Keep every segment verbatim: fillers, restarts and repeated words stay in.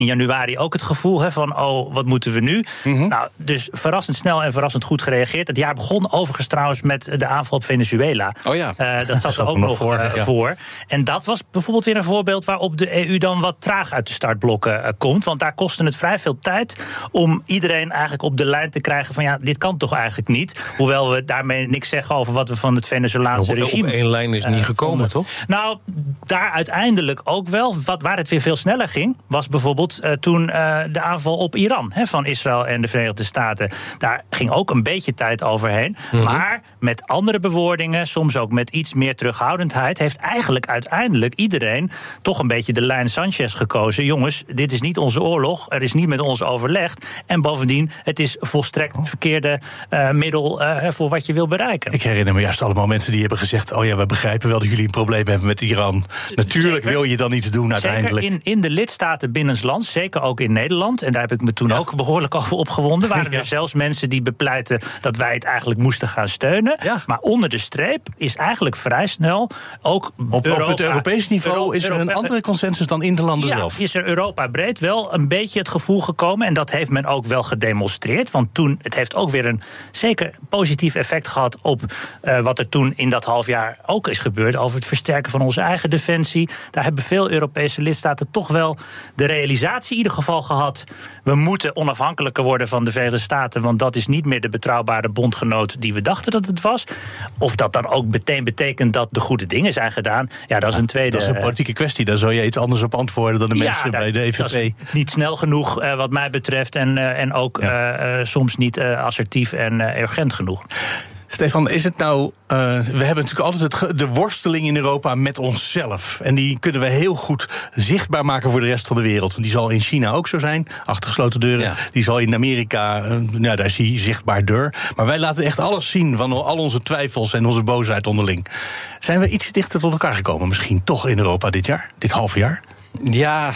in januari ook het gevoel hè, van, oh, wat moeten we nu? Mm-hmm. Nou, dus verrassend snel en verrassend goed gereageerd. Het jaar begon overigens trouwens met de aanval op Venezuela. Oh ja. Uh, dat zat er ook nog voor, uh, ja. voor. En dat was bijvoorbeeld weer een voorbeeld waarop de E U dan wat traag uit de startblokken uh, komt. Want daar kostte het vrij veel tijd om iedereen eigenlijk op de lijn te krijgen van ja, dit kan toch eigenlijk niet. Hoewel we daarmee niks zeggen over wat we van het Venezolaanse nou, regime... Op één lijn is niet uh, gekomen, vonden. Toch? Nou, daar uiteindelijk ook wel. Wat, waar het weer veel sneller ging, was bijvoorbeeld uh, toen uh, de aanval op Iran hè, van Israël en de Verenigde Staten. Daar ging ook een beetje tijd overheen. Mm-hmm. Maar met andere bewoordingen, soms ook met iets meer terughoudendheid, heeft eigenlijk uiteindelijk iedereen toch een beetje de lijn Sanchez gekozen. Jongens, dit is niet onze oorlog, er is niet met ons overlegd. En bovendien, het is volstrekt het verkeerde uh, middel uh, voor wat je wil bereiken. Ik herinner me juist allemaal mensen die hebben gezegd, oh ja, we begrijpen wel dat jullie een probleem hebben met Iran. Natuurlijk zeker. Wil je dan iets doen uiteindelijk. Zeker in, in de lidstaten binnenlands, zeker ook in Nederland, en daar heb ik me toen ja. ook behoorlijk over opgewonden, waren ja. er zelfs mensen die bepleiten dat wij het eigenlijk moesten gaan steunen. Ja. Maar onder de streep is eigenlijk vrij snel ook op, Europa, op het Europees niveau Euro, is er een andere consensus dan in de landen ja, zelf. Is er Europa breed wel een beetje het gevoel gekomen, en dat heeft men ook wel gedemonstreerd, want toen, het heeft ook weer een zeker positief effect gehad op uh, wat er toen in dat half jaar ook is gebeurd over het versterken van onze eigen defensie. Daar hebben veel Europese lidstaten toch wel de realisatie in ieder geval gehad, we moeten onafhankelijker worden van de Verenigde Staten, want dat is niet meer de betrouwbare bondgenoot die we dachten dat het was. Of dat dan ook meteen betekent dat de goede dingen zijn gedaan, ja, dat is een tweede... Dat is een politieke kwestie, daar zou je iets anders op antwoorden dan de ja, mensen bij de E V P. Dat is niet snel genoeg uh, wat mij betreft en, uh, en ook ja. uh, uh, soms niet uh, assertief en uh, urgent genoeg. Stefan, is het nou... Uh, we hebben natuurlijk altijd het, de worsteling in Europa met onszelf. En die kunnen we heel goed zichtbaar maken voor de rest van de wereld. Die zal in China ook zo zijn, achter gesloten deuren. Ja. Die zal in Amerika, uh, nou, daar is die zichtbaar deur. Maar wij laten echt alles zien van al onze twijfels en onze boosheid onderling. Zijn we iets dichter tot elkaar gekomen misschien toch in Europa dit jaar, dit half jaar? Ja,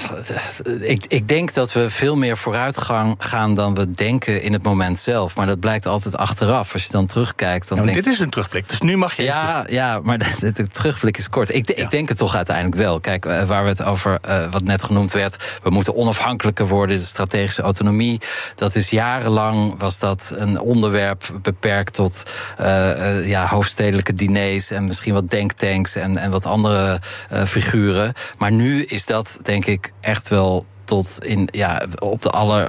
ik, ik denk dat we veel meer vooruitgang gaan dan we denken in het moment zelf. Maar dat blijkt altijd achteraf. Als je dan terugkijkt, dan ja, denk dit is een terugblik, dus nu mag je... Ja, even... ja, maar de, de terugblik is kort. Ik, de, ja. ik denk het toch uiteindelijk wel. Kijk, waar we het over, uh, wat net genoemd werd, we moeten onafhankelijker worden, de strategische autonomie. Dat is jarenlang, was dat een onderwerp beperkt tot uh, uh, ja, hoofdstedelijke diners en misschien wat denktanks en, en wat andere uh, figuren. Maar nu is dat, denk ik, echt wel tot in, ja, op de aller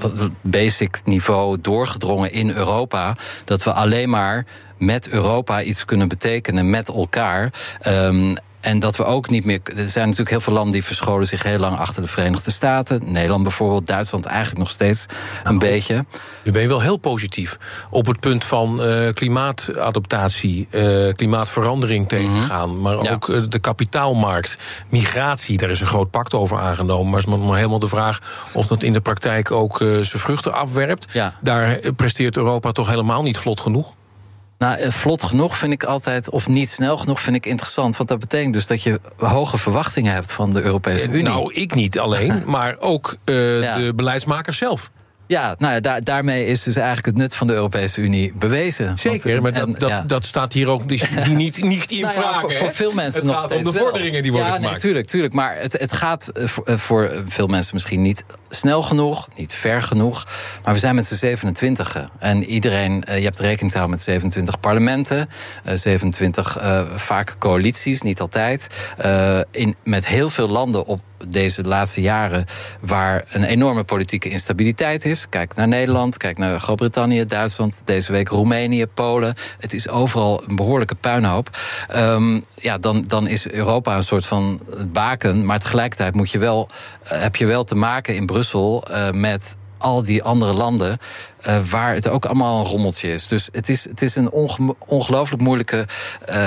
basic niveau doorgedrongen in Europa, dat we alleen maar met Europa iets kunnen betekenen, met elkaar. Um, En dat we ook niet meer... Er zijn natuurlijk heel veel landen die verscholen zich heel lang achter de Verenigde Staten. Nederland bijvoorbeeld, Duitsland eigenlijk nog steeds een nou, beetje. Nu ben je wel heel positief op het punt van uh, klimaatadaptatie, uh, klimaatverandering tegengaan. Mm-hmm. Maar ja. ook uh, de kapitaalmarkt, migratie, daar is een groot pact over aangenomen. Maar het is maar helemaal de vraag of dat in de praktijk ook uh, zijn vruchten afwerpt. Ja. Daar presteert Europa toch helemaal niet vlot genoeg? Nou, vlot genoeg vind ik altijd, of niet snel genoeg vind ik interessant. Want dat betekent dus dat je hoge verwachtingen hebt van de Europese Unie. Nou, ik niet alleen, maar ook uh, ja. de beleidsmakers zelf. Ja, nou ja, daar, daarmee is dus eigenlijk het nut van de Europese Unie bewezen. Zeker, want, maar dat, en, dat, ja. dat staat hier ook niet, niet in nou vraag. Ja, voor, voor veel mensen het nog gaat steeds om de vorderingen die worden ja, gemaakt. Ja, natuurlijk, tuurlijk. Maar het, het gaat voor, voor veel mensen misschien niet snel genoeg, niet ver genoeg. Maar we zijn met z'n zevenentwintigen. En iedereen, je hebt rekening te houden met zevenentwintig parlementen, zevenentwintig uh, vaak coalities, niet altijd. Uh, in, met heel veel landen op deze laatste jaren waar een enorme politieke instabiliteit is. Kijk naar Nederland, kijk naar Groot-Brittannië, Duitsland, deze week Roemenië, Polen. Het is overal een behoorlijke puinhoop. Um, ja, dan, dan is Europa een soort van baken, maar tegelijkertijd moet je wel, uh, heb je wel te maken in Brussel uh, met al die andere landen uh, waar het ook allemaal een rommeltje is. Dus het is, het is een onge- ongelooflijk moeilijke uh,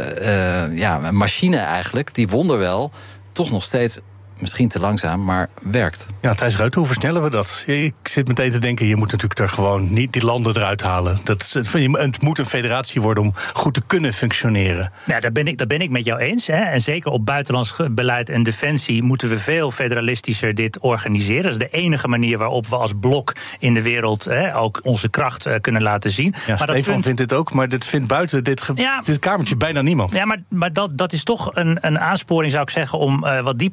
uh, ja, machine eigenlijk, die wonderwel toch nog steeds misschien te langzaam, maar werkt. Ja, Thijs Ruijten, hoe versnellen we dat? Ik zit meteen te denken, je moet natuurlijk er gewoon niet die landen eruit halen. Dat, het moet een federatie worden om goed te kunnen functioneren. Ja, daar ben ik, daar ben ik met jou eens. Hè. En zeker op buitenlands beleid en defensie moeten we veel federalistischer dit organiseren. Dat is de enige manier waarop we als blok in de wereld hè, ook onze kracht uh, kunnen laten zien. Ja, maar Stefan punt... vindt dit ook, maar dit vindt buiten dit, ge... ja, dit kamertje bijna niemand. Ja, maar, maar dat, dat is toch een, een aansporing, zou ik zeggen, om uh, wat dieper over na te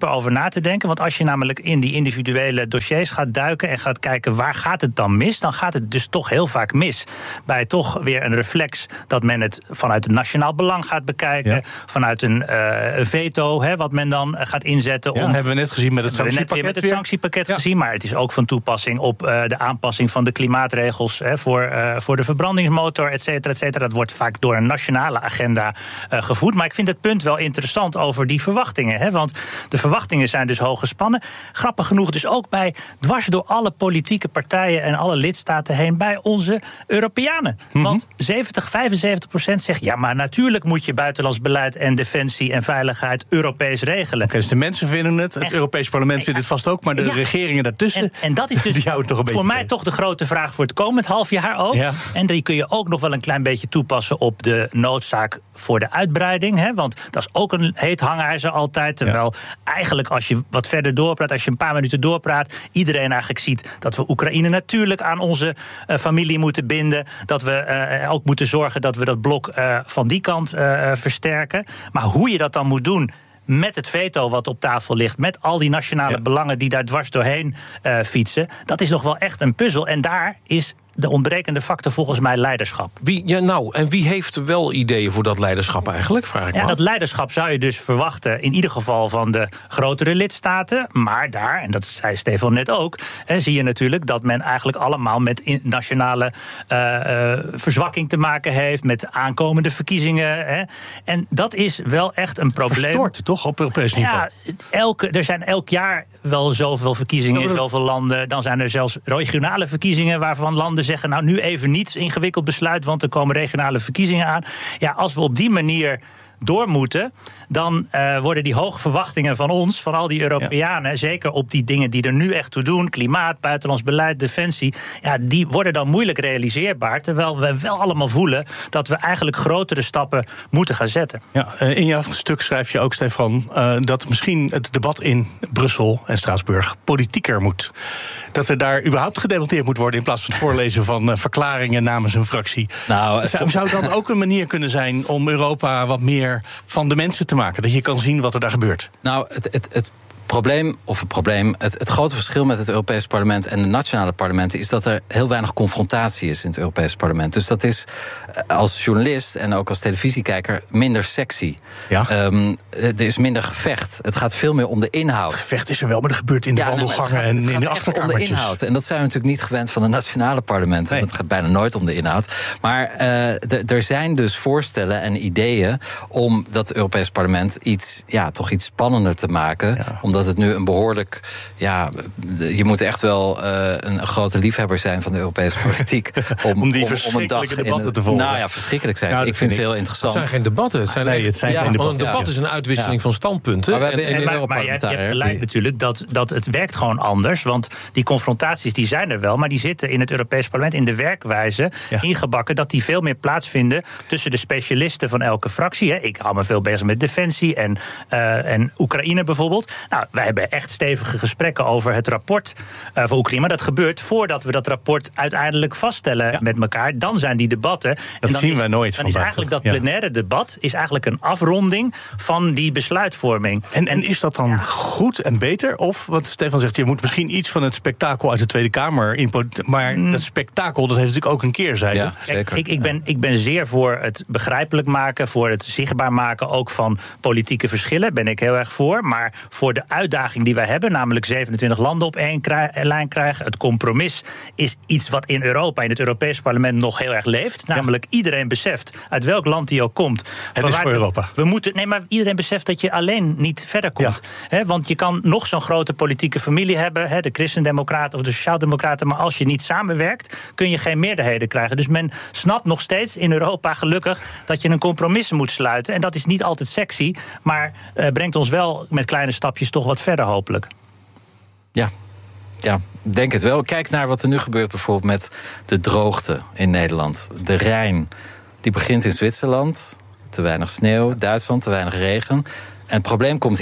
laten denken. Want als je namelijk in die individuele dossiers gaat duiken en gaat kijken waar gaat het dan mis, dan gaat het dus toch heel vaak mis. Bij toch weer een reflex dat men het vanuit het nationaal belang gaat bekijken, ja. vanuit een uh, veto, hè, wat men dan gaat inzetten. Ja, om, hebben we net gezien met het sanctiepakket. Net weer met het sanctiepakket ja. gezien, maar het is ook van toepassing op uh, de aanpassing van de klimaatregels hè, voor, uh, voor de verbrandingsmotor, et cetera, et cetera. Dat wordt vaak door een nationale agenda uh, gevoed. Maar ik vind het punt wel interessant over die verwachtingen. Hè, want de verwachtingen zijn dus hoog gespannen. Grappig genoeg dus ook bij, dwars door alle politieke partijen en alle lidstaten heen, bij onze Europeanen. Mm-hmm. Want zeventig, vijfenzeventig procent zegt, ja, maar natuurlijk moet je buitenlands beleid en defensie en veiligheid Europees regelen. Okay, dus de mensen vinden het, het en, Europees Parlement vindt het vast ook, maar de ja, regeringen daartussen, en, en dat is dus die houden toch een beetje voor mij tegen. toch de grote vraag voor het komend half jaar ook. Ja. En die kun je ook nog wel een klein beetje toepassen op de noodzaak voor de uitbreiding. Hè, want dat is ook een heet hangijzer altijd. Terwijl ja. eigenlijk als je wat verder doorpraat, als je een paar minuten doorpraat, iedereen eigenlijk ziet dat we Oekraïne natuurlijk aan onze uh, familie moeten binden. Dat we uh, ook moeten zorgen dat we dat blok uh, van die kant uh, versterken. Maar hoe je dat dan moet doen, met het veto wat op tafel ligt, met al die nationale ja. belangen die daar dwars doorheen uh, fietsen, dat is nog wel echt een puzzel. En daar is de ontbrekende factor volgens mij leiderschap. Wie, ja, nou, en wie heeft wel ideeën voor dat leiderschap eigenlijk, vraag ik ja, me dat leiderschap zou je dus verwachten in ieder geval van de grotere lidstaten. Maar daar, en dat zei Stefan net ook, hè, zie je natuurlijk dat men eigenlijk allemaal met nationale uh, uh, verzwakking te maken heeft, met aankomende verkiezingen. Hè. En dat is wel echt een probleem. Verstoord, toch, op Europees niveau? Ja, elke, er zijn elk jaar wel zoveel verkiezingen in zoveel landen. Dan zijn er zelfs regionale verkiezingen waarvan landen zeggen, nou nu even niet ingewikkeld besluit, want er komen regionale verkiezingen aan. Ja, als we op die manier door moeten, dan uh, worden die hoge verwachtingen van ons, van al die Europeanen, ja. zeker op die dingen die er nu echt toe doen, klimaat, buitenlands beleid, defensie, ja, die worden dan moeilijk realiseerbaar, terwijl we wel allemaal voelen dat we eigenlijk grotere stappen moeten gaan zetten. Ja, in jouw stuk schrijf je ook, Stefan, uh, dat misschien het debat in Brussel en Straatsburg politieker moet. Dat er daar überhaupt gedebatteerd moet worden in plaats van het voorlezen van uh, verklaringen namens een fractie. Nou, zou, zou dat ook een manier kunnen zijn om Europa wat meer van de mensen te maken, dat je kan zien wat er daar gebeurt? Nou, het, het, het probleem, of het probleem, het, het grote verschil met het Europees Parlement en de nationale parlementen is dat er heel weinig confrontatie is in het Europees Parlement. Dus dat is als journalist en ook als televisiekijker minder sexy. Ja. Um, er is minder gevecht. Het gaat veel meer om de inhoud. Het gevecht is er wel, maar dat gebeurt in de ja, wandelgangen nee, en in de achterkamertjes. Om de inhoud. En dat zijn we natuurlijk niet gewend van de nationale parlementen. Nee. Het gaat bijna nooit om de inhoud. Maar uh, er zijn dus voorstellen en ideeën om dat Europees Parlement iets, ja, toch iets spannender te maken. Ja. Omdat het nu een behoorlijk, ja, je moet echt wel uh, een grote liefhebber zijn van de Europese politiek om, om die om, verschrikkelijke om een dag debatten in, te volgen. Nou ja, verschrikkelijk zijn. Nou, ik vind het heel interessant. Het zijn geen debatten. Het zijn, nee, het zijn ja, geen debatten. een debat is een uitwisseling ja. van standpunten. Maar, we hebben en, en, maar, maar je, je hebt gelijk natuurlijk dat, dat het werkt gewoon anders. Want die confrontaties die zijn er wel, maar die zitten in het Europees Parlement in de werkwijze ja. ingebakken dat die veel meer plaatsvinden tussen de specialisten van elke fractie. Hè. Ik hou me veel bezig met defensie en, uh, en Oekraïne bijvoorbeeld. Nou, wij hebben echt stevige gesprekken over het rapport uh, voor Oekraïne. Maar dat gebeurt voordat we dat rapport uiteindelijk vaststellen ja. met elkaar. Dan zijn die debatten. Dat en dan zien is, wij nooit. Dan is eigenlijk dat plenaire ja. debat is eigenlijk een afronding van die besluitvorming. En, en is dat dan ja. goed en beter? Of, wat Stefan zegt, je moet misschien iets van het spektakel uit de Tweede Kamer in. Maar mm. dat spektakel, dat heeft natuurlijk ook een keerzijde. Ja, zeker. Ik, ik, ben, ik ben zeer voor het begrijpelijk maken, voor het zichtbaar maken ook van politieke verschillen. Ben ik heel erg voor. Maar voor de uitdaging die wij hebben, namelijk zevenentwintig landen op één krij- lijn krijgen. Het compromis is iets wat in Europa, in het Europees Parlement nog heel erg leeft. Namelijk ja. iedereen beseft, uit welk land die ook komt. Het is voor Europa. We moeten, nee, maar iedereen beseft dat je alleen niet verder komt. Ja. He, want je kan nog zo'n grote politieke familie hebben, he, de Christendemocraten of de Sociaaldemocraten, maar als je niet samenwerkt, kun je geen meerderheden krijgen. Dus men snapt nog steeds in Europa gelukkig dat je een compromis moet sluiten. En dat is niet altijd sexy, maar uh, brengt ons wel met kleine stapjes toch wat verder hopelijk. Ja. Ja, denk het wel. Kijk naar wat er nu gebeurt bijvoorbeeld met de droogte in Nederland. De Rijn, die begint in Zwitserland. Te weinig sneeuw. Duitsland, te weinig regen. En het probleem komt hier.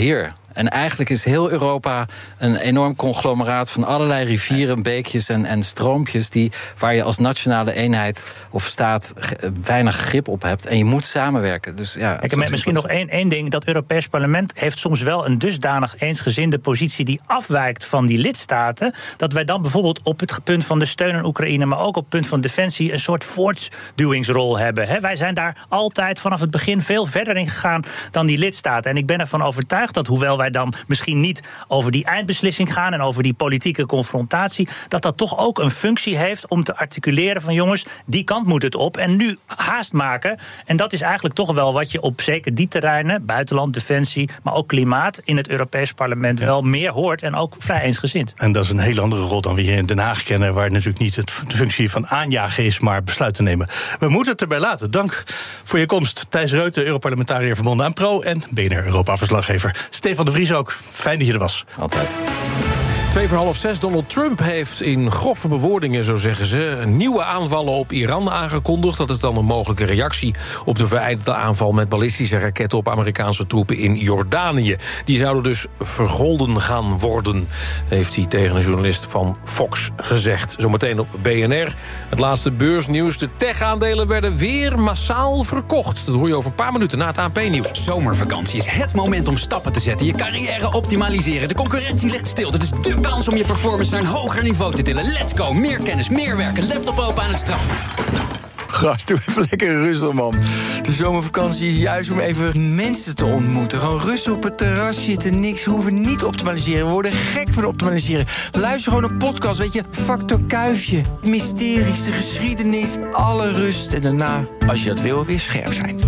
En eigenlijk is heel Europa een enorm conglomeraat van allerlei rivieren, beekjes en, en stroompjes die, waar je als nationale eenheid of staat weinig grip op hebt. En je moet samenwerken. Dus ja, ik heb misschien nog één, één ding. Dat Europees Parlement heeft soms wel een dusdanig eensgezinde positie die afwijkt van die lidstaten, dat wij dan bijvoorbeeld op het punt van de steun aan Oekraïne, maar ook op het punt van defensie, een soort voortduwingsrol hebben. He, wij zijn daar altijd vanaf het begin veel verder in gegaan dan die lidstaten. En ik ben ervan overtuigd dat, hoewel wij dan misschien niet over die eindbeslissing gaan en over die politieke confrontatie, dat dat toch ook een functie heeft om te articuleren van jongens, die kant moet het op en nu haast maken. En dat is eigenlijk toch wel wat je op zeker die terreinen, buitenland, defensie, maar ook klimaat, in het Europees Parlement ja. wel meer hoort en ook vrij eensgezind. En dat is een hele andere rol dan we hier in Den Haag kennen, waar natuurlijk niet het, de functie van aanjagen is, maar besluiten nemen. We moeten het erbij laten. Dank voor je komst. Thijs Reuten, Europarlementariër verbonden aan Pro en B N R Europa-verslaggever Stefan de Vries ook. Fijn dat je er was. Altijd. Twee voor half zes. Donald Trump heeft in grove bewoordingen, zo zeggen ze, nieuwe aanvallen op Iran aangekondigd. Dat is dan een mogelijke reactie op de vereiste aanval met ballistische raketten op Amerikaanse troepen in Jordanië. Die zouden dus vergolden gaan worden, heeft hij tegen een journalist van Fox gezegd. Zometeen op B N R. Het laatste beursnieuws. De tech-aandelen werden weer massaal verkocht. Dat hoor je over een paar minuten na het A N P-nieuws. Zomervakantie is het moment om stappen te zetten. Je carrière optimaliseren. De concurrentie ligt stil. Dit is de kans om je performance naar een hoger niveau te tillen. Let's go. Meer kennis, meer werken. Laptop open aan het strand. Gast, doe even lekker rustig, man. De zomervakantie is juist om even mensen te ontmoeten. Gewoon rustig op het terras zitten, niks hoeven, niet optimaliseren. We worden gek van optimaliseren. Luister gewoon een podcast, weet je. Factor Kuifje, mysteries, de geschiedenis, alle rust. En daarna, als je dat wil, weer scherp zijn.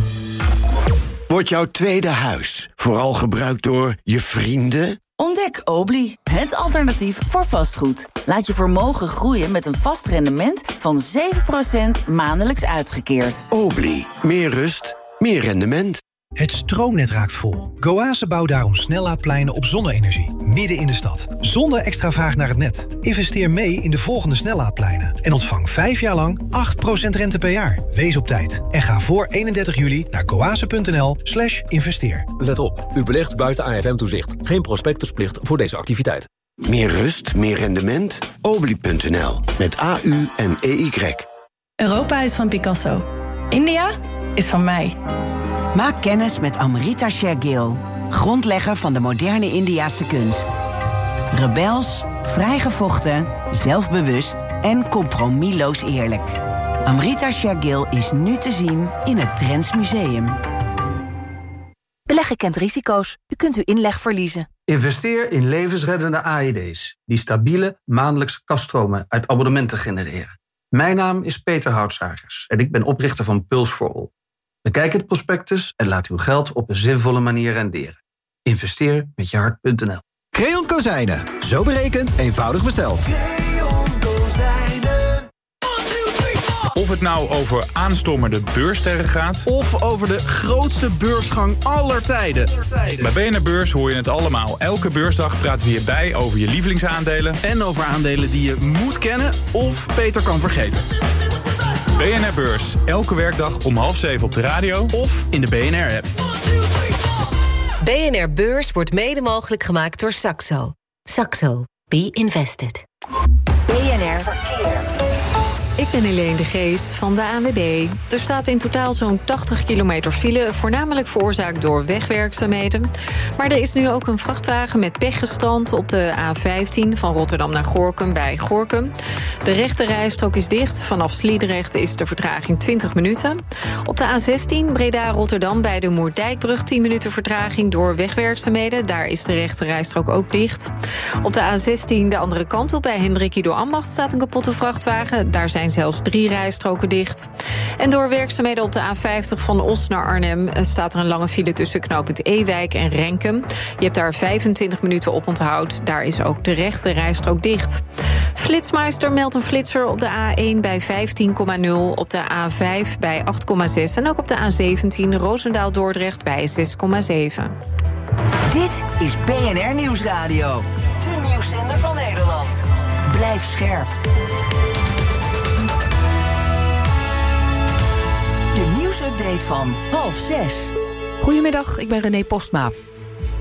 Wordt jouw tweede huis vooral gebruikt door je vrienden? Ontdek Obli, het alternatief voor vastgoed. Laat je vermogen groeien met een vast rendement van zeven procent maandelijks uitgekeerd. Obli, meer rust, meer rendement. Het stroomnet raakt vol. Goase bouwt daarom snellaadpleinen op zonne-energie, midden in de stad. Zonder extra vraag naar het net. Investeer mee in de volgende snellaadpleinen. En ontvang vijf jaar lang acht procent rente per jaar. Wees op tijd. En ga voor eenendertig juli naar goase.nl slash investeer. Let op, u belegt buiten A F M-toezicht. Geen prospectusplicht voor deze activiteit. Meer rust, meer rendement? Obli punt n l. Met A U en E Y. Europa is van Picasso. India is van mij. Maak kennis met Amrita Shergill, grondlegger van de moderne Indiase kunst. Rebels, vrijgevochten, zelfbewust en compromisloos eerlijk. Amrita Shergill is nu te zien in het Trends Museum. Beleggen kent risico's. U kunt uw inleg verliezen. Investeer in levensreddende A E D's... die stabiele maandelijkse kaststromen uit abonnementen genereren. Mijn naam is Peter Houtzagers en ik ben oprichter van Pulse for All. Bekijk het prospectus en laat uw geld op een zinvolle manier renderen. Investeer met je hart punt n l. Creon Kozijnen. Zo berekend, eenvoudig besteld. Of het nou over aanstormende beurssterren gaat, of over de grootste beursgang aller tijden. Bij B N R Beurs hoor je het allemaal. Elke beursdag praten we hierbij over je lievelingsaandelen. En over aandelen die je moet kennen of beter kan vergeten. B N R Beurs, elke werkdag om half zeven op de radio of in de B N R-app. B N R Beurs wordt mede mogelijk gemaakt door Saxo. Saxo. Be invested. B N R Verkeer. Ik ben Helene de Geest van de A N W B. Er staat in totaal zo'n tachtig kilometer file, voornamelijk veroorzaakt door wegwerkzaamheden. Maar er is nu ook een vrachtwagen met pech gestrand op de A vijftien van Rotterdam naar Gorinchem bij Gorinchem. De rechte rijstrook is dicht. Vanaf Sliedrecht is de vertraging twintig minuten. Op de A zestien Breda-Rotterdam bij de Moerdijkbrug tien minuten vertraging door wegwerkzaamheden. Daar is de rechte rijstrook ook dicht. Op de A zestien de andere kant op bij Hendrikie door Ambacht staat een kapotte vrachtwagen. Daar zijn zelfs drie rijstroken dicht. En door werkzaamheden op de A vijftig van Os naar Arnhem staat er een lange file tussen knooppunt Ewijk en Renkum. Je hebt daar vijfentwintig minuten op onthoud. Daar is ook de rechte rijstrook dicht. Flitsmeister meldt een flitser op de A één bij vijftien komma nul, op de A vijf bij acht komma zes en ook op de A zeventien Roosendaal-Dordrecht bij zes komma zeven. Dit is B N R Nieuwsradio. De nieuwszender van Nederland. Blijf scherp. De nieuwsupdate van half zes. Goedemiddag, ik ben René Postma.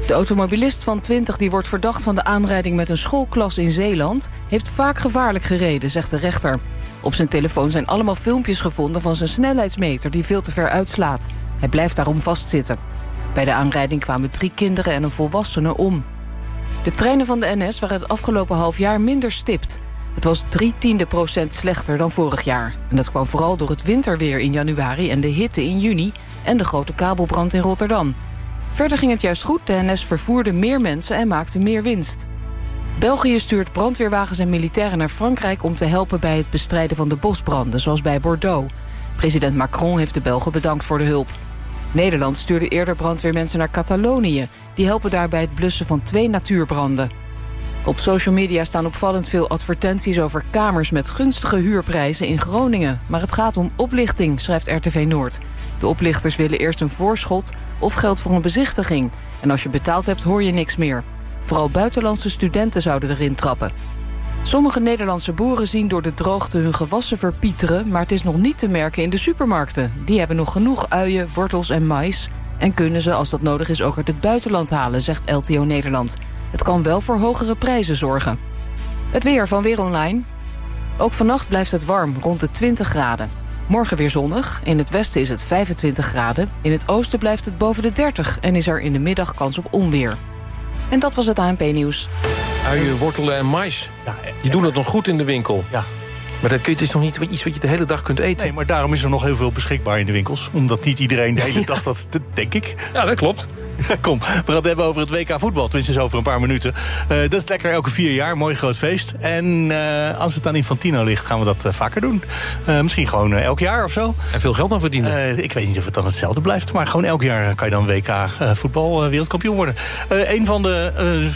De automobilist van twintig die wordt verdacht van de aanrijding met een schoolklas in Zeeland heeft vaak gevaarlijk gereden, zegt de rechter. Op zijn telefoon zijn allemaal filmpjes gevonden van zijn snelheidsmeter die veel te ver uitslaat. Hij blijft daarom vastzitten. Bij de aanrijding kwamen drie kinderen en een volwassene om. De treinen van de N S waren het afgelopen half jaar minder stipt. Het was drie tiende procent slechter dan vorig jaar. En dat kwam vooral door het winterweer in januari en de hitte in juni en de grote kabelbrand in Rotterdam. Verder ging het juist goed, de N S vervoerde meer mensen en maakte meer winst. België stuurt brandweerwagens en militairen naar Frankrijk om te helpen bij het bestrijden van de bosbranden, zoals bij Bordeaux. President Macron heeft de Belgen bedankt voor de hulp. Nederland stuurde eerder brandweermensen naar Catalonië. Die helpen daar bij het blussen van twee natuurbranden. Op social media staan opvallend veel advertenties over kamers met gunstige huurprijzen in Groningen. Maar het gaat om oplichting, schrijft R T V Noord. De oplichters willen eerst een voorschot of geld voor een bezichtiging. En als je betaald hebt, hoor je niks meer. Vooral buitenlandse studenten zouden erin trappen. Sommige Nederlandse boeren zien door de droogte hun gewassen verpieteren, maar het is nog niet te merken in de supermarkten. Die hebben nog genoeg uien, wortels en mais en kunnen ze, als dat nodig is, ook uit het buitenland halen, zegt L T O Nederland. Het kan wel voor hogere prijzen zorgen. Het weer van Weer Online. Ook vannacht blijft het warm, rond de twintig graden. Morgen weer zonnig. In het westen is het vijfentwintig graden. In het oosten blijft het boven de dertig en is er in de middag kans op onweer. En dat was het A N P-nieuws. Uien, wortelen en mais. Ja, die doen het nog goed in de winkel. Ja. Maar dat is nog niet iets wat je de hele dag kunt eten. Nee, maar daarom is er nog heel veel beschikbaar in de winkels. Omdat niet iedereen de hele dag dat, dat denk ik. Ja, dat klopt. Kom, we gaan het hebben over het W K voetbal. Tenminste, over een paar minuten. Uh, dat is lekker elke vier jaar. Mooi groot feest. En uh, als het aan Infantino ligt, gaan we dat uh, vaker doen. Uh, misschien gewoon uh, elk jaar of zo. En veel geld aan verdienen. Uh, ik weet niet of het dan hetzelfde blijft. Maar gewoon elk jaar kan je dan W K uh, voetbal uh, wereldkampioen worden. Uh, een van de...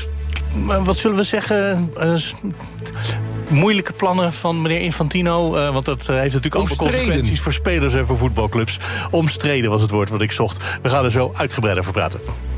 Uh, wat zullen we zeggen... Uh, moeilijke plannen van meneer Infantino. Uh, want dat uh, heeft natuurlijk ook consequenties voor spelers en voor voetbalclubs. Omstreden was het woord wat ik zocht. We gaan er zo uitgebreid over praten.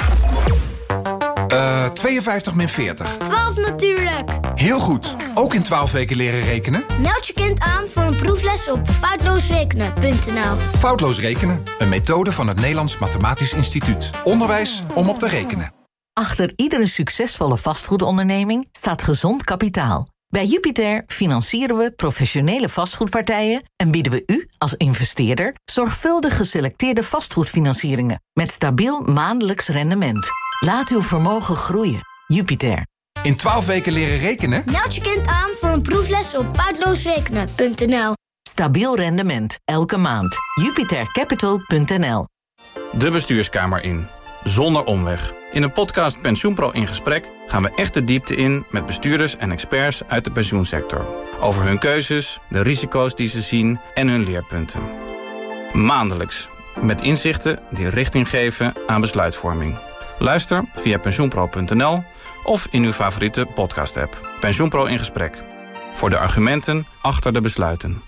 Uh, tweeënvijftig min veertig. twaalf natuurlijk. Heel goed. Ook in twaalf weken leren rekenen? Meld je kind aan voor een proefles op foutloosrekenen punt n l. Foutloos rekenen. Een methode van het Nederlands Mathematisch Instituut. Onderwijs om op te rekenen. Achter iedere succesvolle vastgoedonderneming staat gezond kapitaal. Bij Jupiter financieren we professionele vastgoedpartijen en bieden we u als investeerder zorgvuldig geselecteerde vastgoedfinancieringen met stabiel maandelijks rendement. Laat uw vermogen groeien. Jupiter. In twaalf weken leren rekenen? Meld je kind aan voor een proefles op foutloosrekenen punt n l. Stabiel rendement, elke maand. jupiter capital punt n l. De bestuurskamer in. Zonder omweg. In een podcast PensioenPro in gesprek gaan we echt de diepte in met bestuurders en experts uit de pensioensector. Over hun keuzes, de risico's die ze zien en hun leerpunten. Maandelijks. Met inzichten die richting geven aan besluitvorming. Luister via pensioenpro punt n l of in uw favoriete podcast-app. PensioenPro in gesprek. Voor de argumenten achter de besluiten.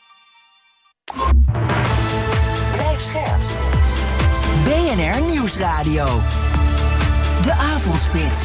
B N R Nieuwsradio. De Avondspits.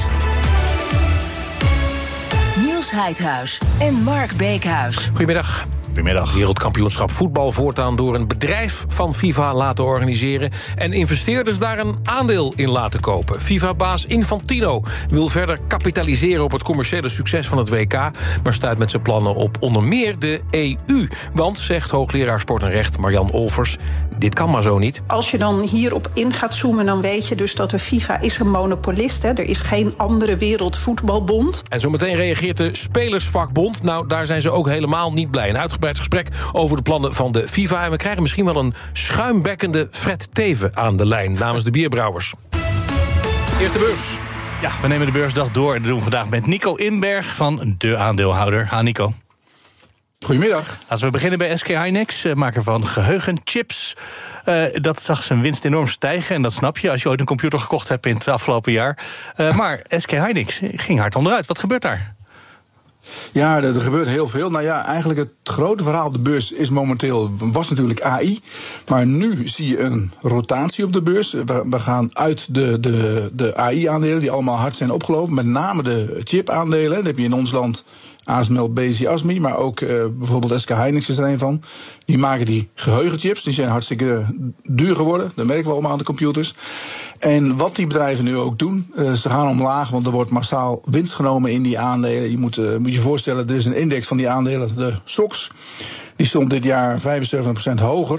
Niels Heidhuis en Mark Beekhuis. Goedemiddag. Goedemiddag. Wereldkampioenschap voetbal voortaan door een bedrijf van FIFA laten organiseren en investeerders daar een aandeel in laten kopen. FIFA-baas Infantino wil verder kapitaliseren op het commerciële succes van het W K, maar stuit met zijn plannen op onder meer de E U. Want, zegt hoogleraar sport en recht Marjan Olvers, dit kan maar zo niet. Als je dan hierop in gaat zoomen, dan weet je dus dat de FIFA is een monopolist. Hè. Er is geen andere wereldvoetbalbond. En zometeen reageert de Spelersvakbond. Nou, daar zijn ze ook helemaal niet blij. Een uitgebreid gesprek over de plannen van de FIFA. En we krijgen misschien wel een schuimbekkende Fred Teven aan de lijn namens de bierbrouwers. Eerste beurs. Ja, we nemen de beursdag door en dat doen we vandaag met Nico Inberg van De Aandeelhouder. Ha, Nico. Goedemiddag. Laten we beginnen bij S K Hynix, maker van geheugenchips. Uh, dat zag zijn winst enorm stijgen en dat snap je als je ooit een computer gekocht hebt in het afgelopen jaar. Uh, maar S K Hynix ging hard onderuit. Wat gebeurt daar? Ja, er gebeurt heel veel. Nou ja, eigenlijk het grote verhaal op de beurs is momenteel, was natuurlijk A I. Maar nu zie je een rotatie op de beurs. We, we gaan uit de, de, de A I-aandelen die allemaal hard zijn opgelopen. Met name de chip-aandelen. Dat heb je in ons land A S M L, B S I, A S M I. Maar ook uh, bijvoorbeeld S K Hynix is er een van. Die maken die geheugenchips. Die zijn hartstikke duur geworden. Dat merken we allemaal aan de computers. En wat die bedrijven nu ook doen, uh, ze gaan omlaag, want er wordt massaal winst genomen in die aandelen. Je moet, uh, moet je voorstellen, er is een index van die aandelen, de S O X. Die stond dit jaar vijfenzeventig procent hoger.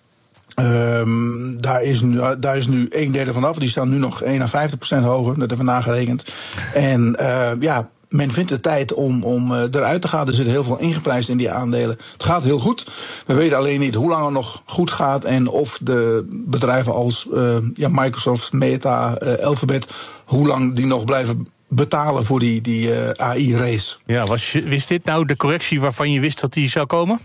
Um, daar, is nu, daar is nu een derde vanaf. Die staan nu nog eenenvijftig procent hoger, dat hebben we nagerekend. En uh, ja, men vindt het tijd om, om uh, eruit te gaan. Er zit heel veel ingeprijsd in die aandelen. Het gaat heel goed. We weten alleen niet hoe lang het nog goed gaat en of de bedrijven als uh, ja, Microsoft, Meta, uh, Alphabet, hoe lang die nog blijven betalen voor die, die uh, A I-race. Ja, was, wist dit nou de correctie waarvan je wist dat die zou komen?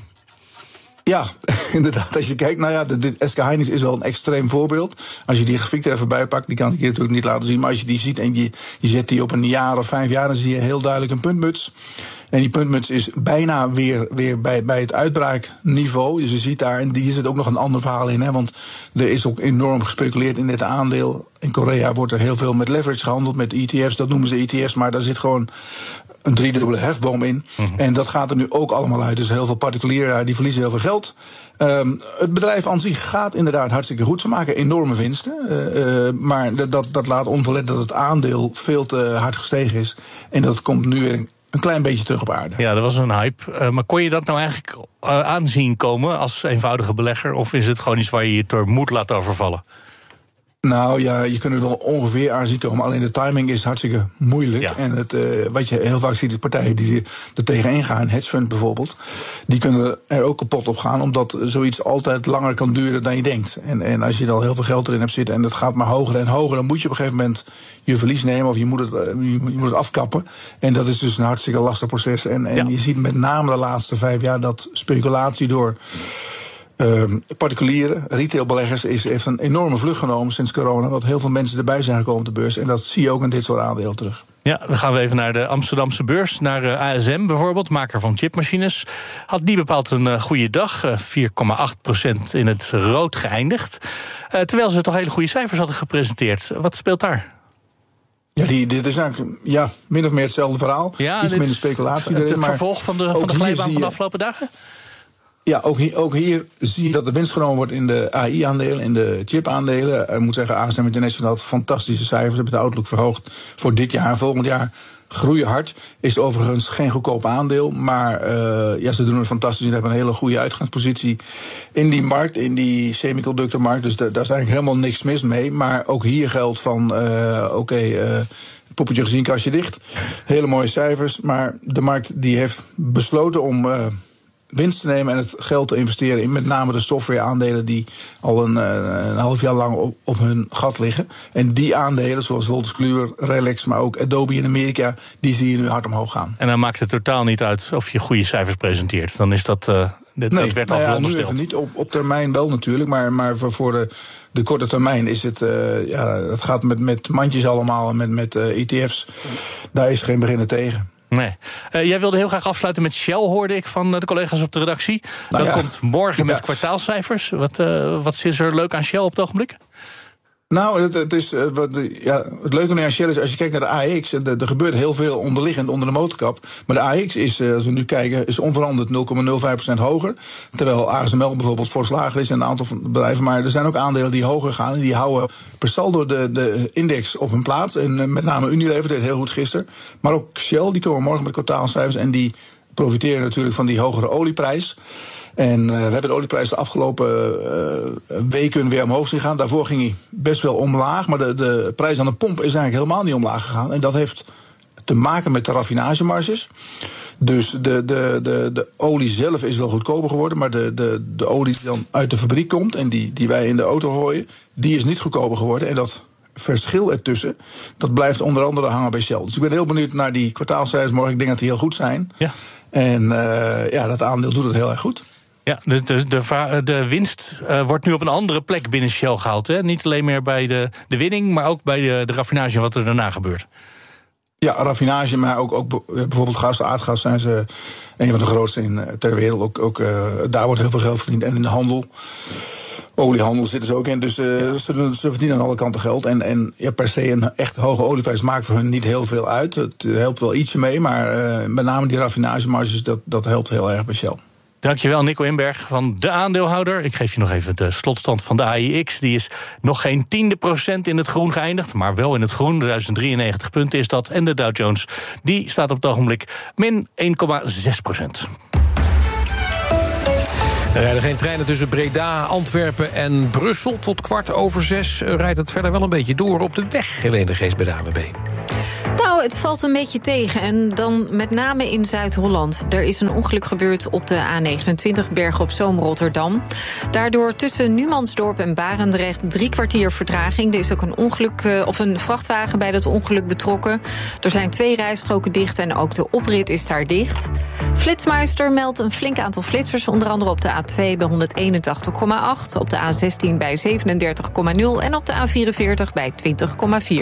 Ja, inderdaad. Als je kijkt, nou ja, de S K Hynix is wel een extreem voorbeeld. Als je die grafiek er even bij pakt, die kan ik hier natuurlijk niet laten zien. Maar als je die ziet en je, je zet die op een jaar of vijf jaar, dan zie je heel duidelijk een puntmuts. En die puntmuts is bijna weer, weer bij, bij het uitbraakniveau. Dus je ziet daar, en hier zit ook nog een ander verhaal in. Hè, want er is ook enorm gespeculeerd in dit aandeel. In Korea wordt er heel veel met leverage gehandeld, met E T F's. Dat noemen ze E T F's, maar daar zit gewoon een driedubbele hefboom in. Mm-hmm. En dat gaat er nu ook allemaal uit. Dus heel veel particulieren die verliezen heel veel geld. Um, het bedrijf aan zich gaat inderdaad hartstikke goed. Ze maken enorme winsten. Uh, uh, maar dat, dat laat onverlet dat het aandeel veel te hard gestegen is. En dat komt nu weer een klein beetje terug op aarde. Ja, dat was een hype. Uh, maar kon je dat nou eigenlijk uh, aanzien komen als eenvoudige belegger? Of is het gewoon iets waar je je door moet laten overvallen? Nou ja, je kunt het wel ongeveer aanzien komen. Alleen de timing is hartstikke moeilijk. Ja. En het, uh, wat je heel vaak ziet, is partijen die er tegeneen gaan, hedge fund bijvoorbeeld, die kunnen er ook kapot op gaan, omdat zoiets altijd langer kan duren dan je denkt. En, en als je er al heel veel geld erin hebt zitten en dat gaat maar hoger en hoger, dan moet je op een gegeven moment je verlies nemen of je moet het, je moet het afkappen. En dat is dus een hartstikke lastig proces. En, en ja. je ziet met name de laatste vijf jaar dat speculatie door Uh, particuliere retailbeleggers is, heeft een enorme vlucht genomen sinds corona, dat heel veel mensen erbij zijn gekomen op de beurs. En dat zie je ook in dit soort aandelen terug. Ja, dan gaan we even naar de Amsterdamse beurs, naar uh, A S M bijvoorbeeld, maker van chipmachines. Had die bepaald een uh, goede dag, uh, vier komma acht procent in het rood geëindigd. Uh, terwijl ze toch hele goede cijfers hadden gepresenteerd. Wat speelt daar? Ja, die, dit is eigenlijk ja, min of meer hetzelfde verhaal. Ja, iets minder speculatie. Het, het erin, maar vervolg van de, van de glijbaan van de afgelopen dagen? Ja, ook hier, ook hier zie je dat de winst genomen wordt in de A I-aandelen, in de chip-aandelen. Ik moet zeggen, A S M International had fantastische cijfers, hebben de outlook verhoogd voor dit jaar en volgend jaar. Groeien hard, is overigens geen goedkoop aandeel, maar uh, ja, ze doen het fantastisch en hebben een hele goede uitgangspositie in die markt, in die semiconductormarkt. Dus de, daar is eigenlijk helemaal niks mis mee. Maar ook hier geldt van, uh, oké, okay, uh, poppetje gezien, kastje dicht. Hele mooie cijfers, maar de markt die heeft besloten om Uh, winst te nemen en het geld te investeren in met name de softwareaandelen die al een, een half jaar lang op, op hun gat liggen. En die aandelen, zoals Wolters Kluwer, Relax, maar ook Adobe in Amerika, die zie je nu hard omhoog gaan. En dan maakt het totaal niet uit of je goede cijfers presenteert. Dan is dat, uh, dit, nee, dat werd nou al ja, verondersteld. Nu even niet, op, op termijn wel natuurlijk, maar, maar voor, voor de, de korte termijn is het, uh, ja, het gaat met, met mandjes allemaal, met, met uh, E T F's, daar is geen beginnen tegen. Nee. Uh, jij wilde heel graag afsluiten met Shell, hoorde ik van de collega's op de redactie. Nou dat ja. komt morgen met ja. kwartaalcijfers. Wat, uh, wat is er leuk aan Shell op het ogenblik? Nou, het, het, is, uh, wat, ja, het leuke nu aan Shell is, als je kijkt naar de A X, er gebeurt heel veel onderliggend onder de motorkap. Maar de A X is, uh, als we nu kijken, is onveranderd nul komma nul vijf procent hoger. Terwijl A S M L bijvoorbeeld fors lager is en een aantal bedrijven. Maar er zijn ook aandelen die hoger gaan en die houden per saldo de, de index op hun plaats. En uh, met name Unilever deed heel goed gisteren. Maar ook Shell, die komen morgen met kwartaalcijfers en die profiteren natuurlijk van die hogere olieprijs. En uh, we hebben de olieprijs de afgelopen uh, weken weer omhoog zien gaan. Daarvoor ging hij best wel omlaag, maar de, de prijs aan de pomp is eigenlijk helemaal niet omlaag gegaan. En dat heeft te maken met de raffinagemarges. Dus de, de, de, de olie zelf is wel goedkoper geworden, maar de, de, de olie die dan uit de fabriek komt en die, die wij in de auto gooien, die is niet goedkoper geworden. En dat verschil ertussen, dat blijft onder andere hangen bij Shell. Dus ik ben heel benieuwd naar die kwartaalcijfers morgen. Ik denk dat die heel goed zijn. Ja. En uh, ja, dat aandeel doet het heel erg goed. Ja, de, de, de, de winst uh, wordt nu op een andere plek binnen Shell gehaald. Hè? Niet alleen meer bij de, de winning, maar ook bij de, de raffinage en wat er daarna gebeurt. Ja, raffinage, maar ook, ook bijvoorbeeld gas, aardgas zijn ze een van de grootste in, ter wereld. Ook, ook uh, daar wordt heel veel geld verdiend. En in de handel, oliehandel zitten ze ook in. Dus uh, ze, ze verdienen aan alle kanten geld. En, en ja, per se een echt hoge olieprijs maakt voor hun niet heel veel uit. Het helpt wel ietsje mee, maar uh, met name die raffinagemarges, dat, dat helpt heel erg bij Shell. Dankjewel, Nico Inberg van De Aandeelhouder. Ik geef je nog even de slotstand van de A I X. Die is nog geen tiende procent in het groen geëindigd, maar wel in het groen. duizend drieënnegentig punten is dat. En de Dow Jones die staat op het ogenblik min één komma zes procent. Er rijden geen treinen tussen Breda, Antwerpen en Brussel. Tot kwart over zes rijdt het verder wel een beetje door op de weg. Helene de Geest bij de A N W B. Nou, het valt een beetje tegen. En dan met name in Zuid-Holland. Er is een ongeluk gebeurd op de A negenentwintig Bergen op Zoom Rotterdam. Daardoor tussen Numansdorp en Barendrecht drie kwartier vertraging. Er is ook een ongeluk of een vrachtwagen bij dat ongeluk betrokken. Er zijn twee rijstroken dicht en ook de oprit is daar dicht. Flitsmeister meldt een flink aantal flitsers, onder andere op de A twee bij honderdeenentachtig komma acht, op de A zestien bij zevenendertig komma nul en op de A vierenveertig bij twintig komma vier.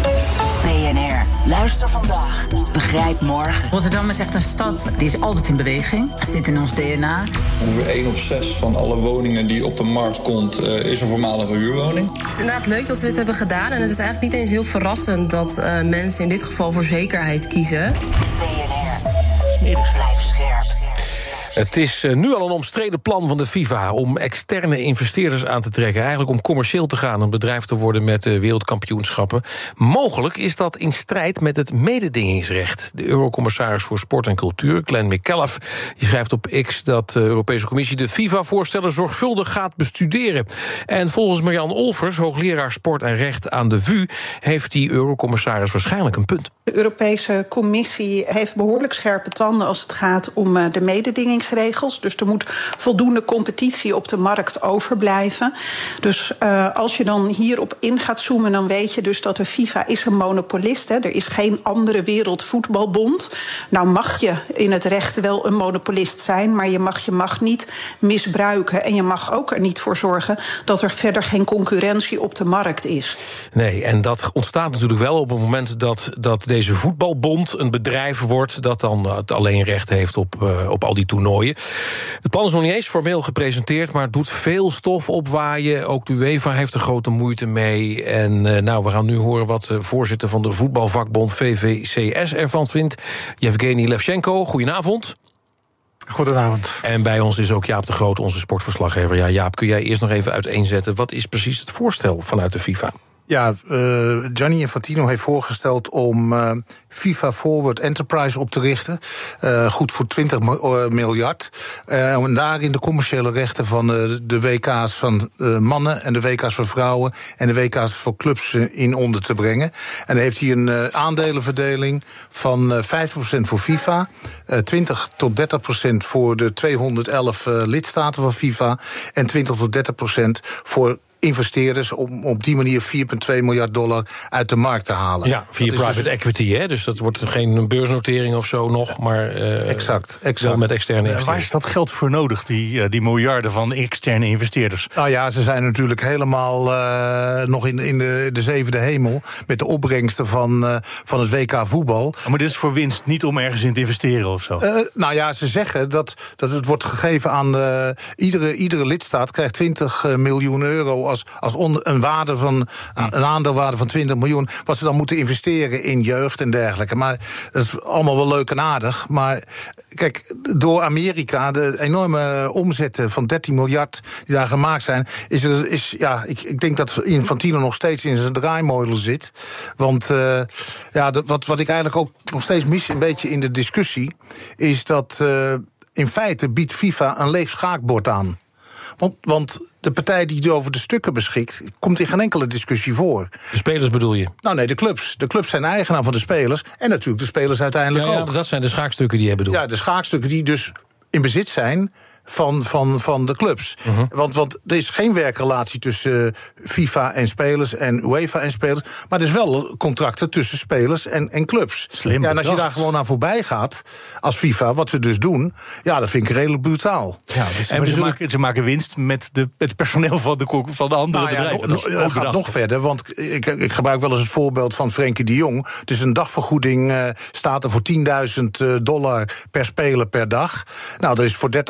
B N R. Luister vandaag. Begrijp morgen. Rotterdam is echt een stad die is altijd in beweging. Zit in ons D N A. Ongeveer één op zes van alle woningen die op de markt komt, uh, is een voormalige huurwoning. Het is inderdaad leuk dat we dit hebben gedaan. En het is eigenlijk niet eens heel verrassend dat uh, mensen in dit geval voor zekerheid kiezen. B N R. Blijf scherp. Het is nu al een omstreden plan van de FIFA om externe investeerders aan te trekken. Eigenlijk om commercieel te gaan, een bedrijf te worden met wereldkampioenschappen. Mogelijk is dat in strijd met het mededingingsrecht. De Eurocommissaris voor Sport en Cultuur, Glenn McAuliffe, die schrijft op X dat de Europese Commissie de FIFA-voorstellen zorgvuldig gaat bestuderen. En volgens Marianne Olvers, hoogleraar sport en recht aan de V U, heeft die Eurocommissaris waarschijnlijk een punt. De Europese Commissie heeft behoorlijk scherpe tanden als het gaat om de mededingingsregels. Dus er moet voldoende competitie op de markt overblijven. Dus uh, als je dan hierop in gaat zoomen, dan weet je dus dat de FIFA is een monopolist. Hè. Er is geen andere wereldvoetbalbond. Nou mag je in het recht wel een monopolist zijn, maar je mag je macht niet misbruiken. En je mag ook er niet voor zorgen dat er verder geen concurrentie op de markt is. Nee, en dat ontstaat natuurlijk wel op het moment dat, dat deze voetbalbond een bedrijf wordt dat dan het alleen recht heeft op, uh, op al die toernooien. Het plan is nog niet eens formeel gepresenteerd, maar het doet veel stof opwaaien. Ook de UEFA heeft er grote moeite mee. En uh, nou, we gaan nu horen wat de voorzitter van de voetbalvakbond V V C S ervan vindt. Yevgeny Levchenko, goedenavond. Goedenavond. En bij ons is ook Jaap de Groot, onze sportverslaggever. Ja, Jaap, kun jij eerst nog even uiteenzetten, wat is precies het voorstel vanuit de FIFA? Ja, uh, Gianni Infantino heeft voorgesteld om uh, FIFA Forward Enterprise op te richten. Uh, goed voor twintig miljard. Uh, en daarin de commerciële rechten van uh, de W K's van uh, mannen en de W K's voor vrouwen en de W K's voor clubs uh, in onder te brengen. En dan heeft hij een uh, aandelenverdeling van uh, vijftig procent voor FIFA, uh, twintig tot dertig procent voor de tweehonderdelf uh, lidstaten van FIFA en twintig tot dertig procent voor investeerders om op die manier vier komma twee miljard dollar uit de markt te halen. Ja, via private dus equity, hè? Dus dat wordt geen beursnotering of zo nog, maar uh, exact, exact. wel met externe investeerders. Waar is dat geld voor nodig, die, die miljarden van externe investeerders? Nou ja, ze zijn natuurlijk helemaal uh, nog in, in de, de zevende hemel met de opbrengsten van, uh, van het W K voetbal. Maar dit is voor winst, niet om ergens in te investeren of zo? Uh, nou ja, ze zeggen dat, dat het wordt gegeven aan uh, iedere, iedere lidstaat krijgt twintig miljoen euro als, als on, een, waarde van, een aandeelwaarde van twintig miljoen, wat ze dan moeten investeren in jeugd en dergelijke. Maar dat is allemaal wel leuk en aardig. Maar kijk, door Amerika, de enorme omzetten van dertien miljard die daar gemaakt zijn, is er, is, ja, ik, ik denk dat Infantino nog steeds in zijn draaimolen zit. Want uh, ja, de, wat, wat ik eigenlijk ook nog steeds mis een beetje in de discussie, is dat uh, in feite biedt FIFA een leeg schaakbord aan. Want, want de partij die over de stukken beschikt, komt in geen enkele discussie voor. De spelers bedoel je? Nou nee, de clubs. De clubs zijn eigenaar van de spelers. En natuurlijk de spelers uiteindelijk ja, ja, ook. Dat zijn de schaakstukken die je bedoelt. Ja, de schaakstukken die dus in bezit zijn van, van, van de clubs. Uh-huh. Want, want er is geen werkrelatie tussen uh, FIFA en spelers en UEFA en spelers. Maar er is wel contracten tussen spelers en, en clubs. Slim ja, en als je daar gewoon aan voorbij gaat als FIFA, wat we dus doen, ja, dat vind ik redelijk brutaal. Ja, dus en ze, maken, ze maken winst met de, het personeel van de, van de andere nou ja, bedrijven. Dat no, gaat bedacht. nog verder, want ik, ik gebruik wel eens het voorbeeld van Frenkie de Jong. Dus een dagvergoeding uh, staat er voor tienduizend dollar per speler per dag. Nou, dat is voor dertig dagen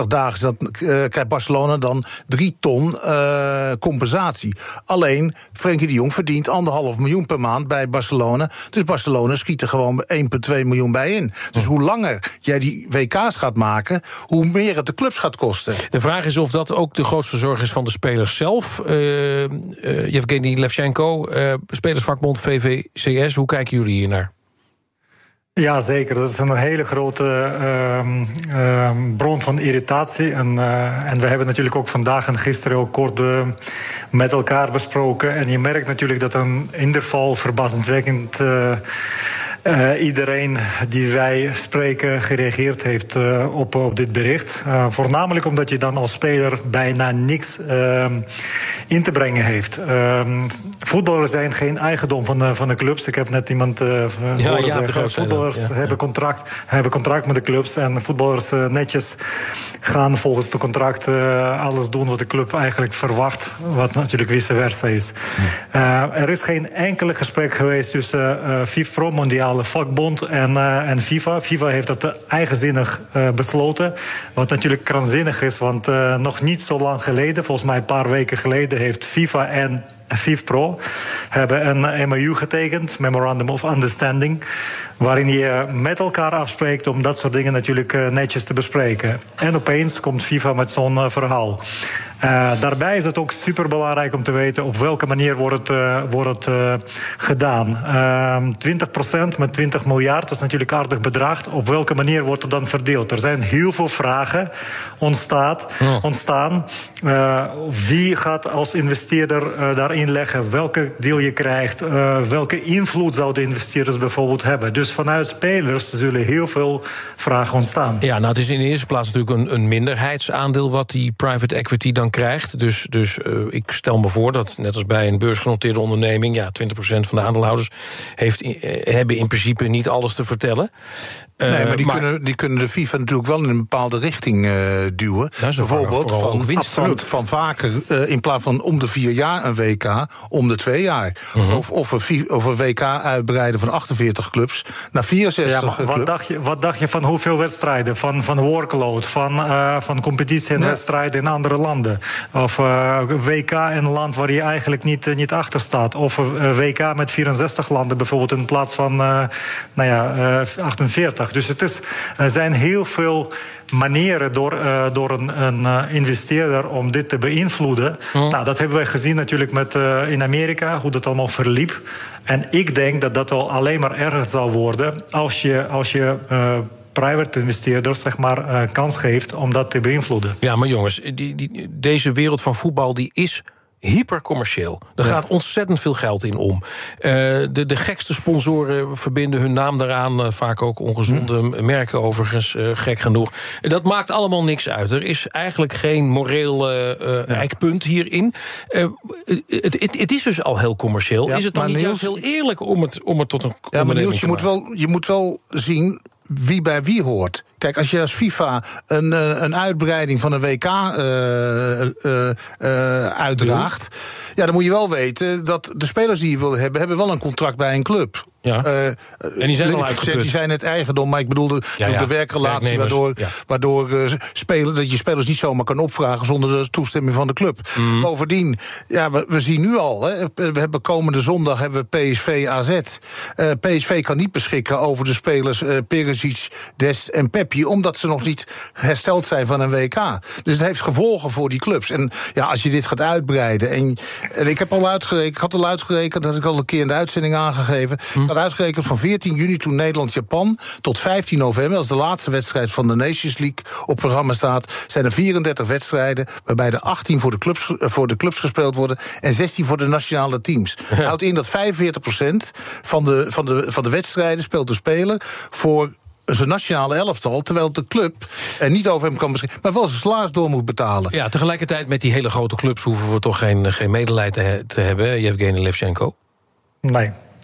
ze dat, uh, krijgt Barcelona dan drie ton uh, compensatie. Alleen, Frenkie de Jong verdient anderhalf miljoen per maand bij Barcelona. Dus Barcelona schiet er gewoon één komma twee miljoen bij in. Dus hoe langer jij die W K's gaat maken, hoe meer het de clubs gaat kosten. De vraag is of dat ook de grootste zorg is van de spelers zelf. Uh, uh, Yevgeny Levchenko, uh, spelersvakbond V V C S, hoe kijken jullie hier naar? Ja, zeker. Dat is een hele grote uh, uh, bron van irritatie. En, uh, en we hebben natuurlijk ook vandaag en gisteren ook kort uh, met elkaar besproken. En je merkt natuurlijk dat een in ieder geval verbazingwekkend Uh, Uh, iedereen die wij spreken gereageerd heeft uh, op, op dit bericht. Uh, voornamelijk omdat je dan als speler bijna niks uh, in te brengen heeft. Uh, voetballers zijn geen eigendom van de, van de clubs. Ik heb net iemand uh, ja, horen ja, zeggen. Voetballers ja, hebben, ja. Contract, hebben contract met de clubs. En voetballers uh, netjes gaan volgens de contract uh, alles doen wat de club eigenlijk verwacht. Wat natuurlijk vice versa is. Uh, er is geen enkele gesprek geweest tussen uh, FIFPro, Mondiale Vakbond, en, uh, en FIFA. FIFA heeft dat eigenzinnig uh, besloten. Wat natuurlijk krankzinnig is, want uh, nog niet zo lang geleden, volgens mij een paar weken geleden, heeft FIFA en FIFPro hebben een M O U getekend, Memorandum of Understanding, waarin je met elkaar afspreekt om dat soort dingen natuurlijk uh, netjes te bespreken. En opeens komt FIFA met zo'n uh, verhaal. Uh, daarbij is het ook superbelangrijk om te weten op welke manier wordt het, uh, wordt het uh, gedaan. Uh, twintig procent met twintig miljard, dat is natuurlijk een aardig bedrag. Op welke manier wordt het dan verdeeld? Er zijn heel veel vragen ontstaat, oh. ontstaan. Uh, wie gaat als investeerder uh, daarin leggen? Welke deal je krijgt? Uh, welke invloed zouden investeerders bijvoorbeeld hebben? Dus vanuit spelers zullen heel veel vragen ontstaan. Ja, nou, het is in de eerste plaats natuurlijk een, een minderheidsaandeel wat die private equity dan krijgt. Dus, dus uh, ik stel me voor dat, net als bij een beursgenoteerde onderneming, ja, twintig procent van de aandeelhouders heeft, uh, hebben in principe niet alles te vertellen. Uh, nee, maar die, maar kunnen, die kunnen de FIFA natuurlijk wel in een bepaalde richting uh, duwen. Bijvoorbeeld van, van, van vaker, uh, in plaats van om de vier jaar een W K, om de twee jaar. Uh-huh. Of, of, een, of een W K uitbreiden van achtenveertig clubs naar vierenzestig ja, maar wat dacht, je, wat dacht je van hoeveel wedstrijden? Van, van workload, van, uh, van competitie en nee. wedstrijden in andere landen? Of uh, W K in een land waar je eigenlijk niet, uh, niet achter staat. Of een uh, W K met vierenzestig landen bijvoorbeeld in plaats van uh, nou ja, uh, achtenveertig. Dus het is, er zijn heel veel manieren door, uh, door een, een uh, investeerder om dit te beïnvloeden. Oh. Nou, dat hebben we gezien natuurlijk met, uh, in Amerika, hoe dat allemaal verliep. En ik denk dat dat al alleen maar erger zal worden als je, als je uh, private investeerders zeg maar uh, kans geeft om dat te beïnvloeden. Ja, maar jongens, die, die, deze wereld van voetbal die is hypercommercieel. Er ja. gaat ontzettend veel geld in om. Uh, de, de gekste sponsoren verbinden hun naam daaraan. Uh, vaak ook ongezonde hm. merken overigens, uh, gek genoeg. Dat maakt allemaal niks uit. Er is eigenlijk geen moreel uh, ja. eikpunt hierin. Uh, het, het, het is dus al heel commercieel. Ja, is het dan niet Niels, juist heel eerlijk om het, om het tot een ja, maar Niels, je moet wel, je moet wel zien wie bij wie hoort. Kijk, als je als FIFA een, een uitbreiding van een W K uh, uh, uh, uitdraagt, ja, dan moet je wel weten dat de spelers die je wil hebben, hebben wel een contract bij een club. Ja. Uh, en die zijn al uitgeput. Die zijn het eigendom, maar ik bedoel de, ja, ja. de werkrelatie waardoor, ja. waardoor uh, spelen, dat je spelers niet zomaar kan opvragen zonder de toestemming van de club. Mm. Bovendien, ja, we, we zien nu al, hè, we hebben komende zondag hebben we P S V A Z. Uh, P S V kan niet beschikken over de spelers uh, Perisic, Dest en Peppi, omdat ze nog niet hersteld zijn van een W K. Dus het heeft gevolgen voor die clubs. En ja, als je dit gaat uitbreiden, en, en ik heb al uitgerekend, ik had al uitgerekend, dat had ik al een keer in de uitzending aangegeven. Mm. Uitgerekend van veertien juni toen Nederland-Japan tot vijftien november, als de laatste wedstrijd van de Nations League op programma staat, zijn er vierendertig wedstrijden, waarbij er achttien voor de clubs, voor de clubs gespeeld worden en zestien voor de nationale teams. Ja. Houdt in dat vijfenveertig procent van de, van, de, van de wedstrijden speelt de speler voor zijn nationale elftal, terwijl de club er niet over hem kan beschikken, maar wel zijn salaris door moet betalen. Ja, tegelijkertijd met die hele grote clubs hoeven we toch geen, geen medelijden te, he- te hebben, Yevgeny Levchenko? Nee.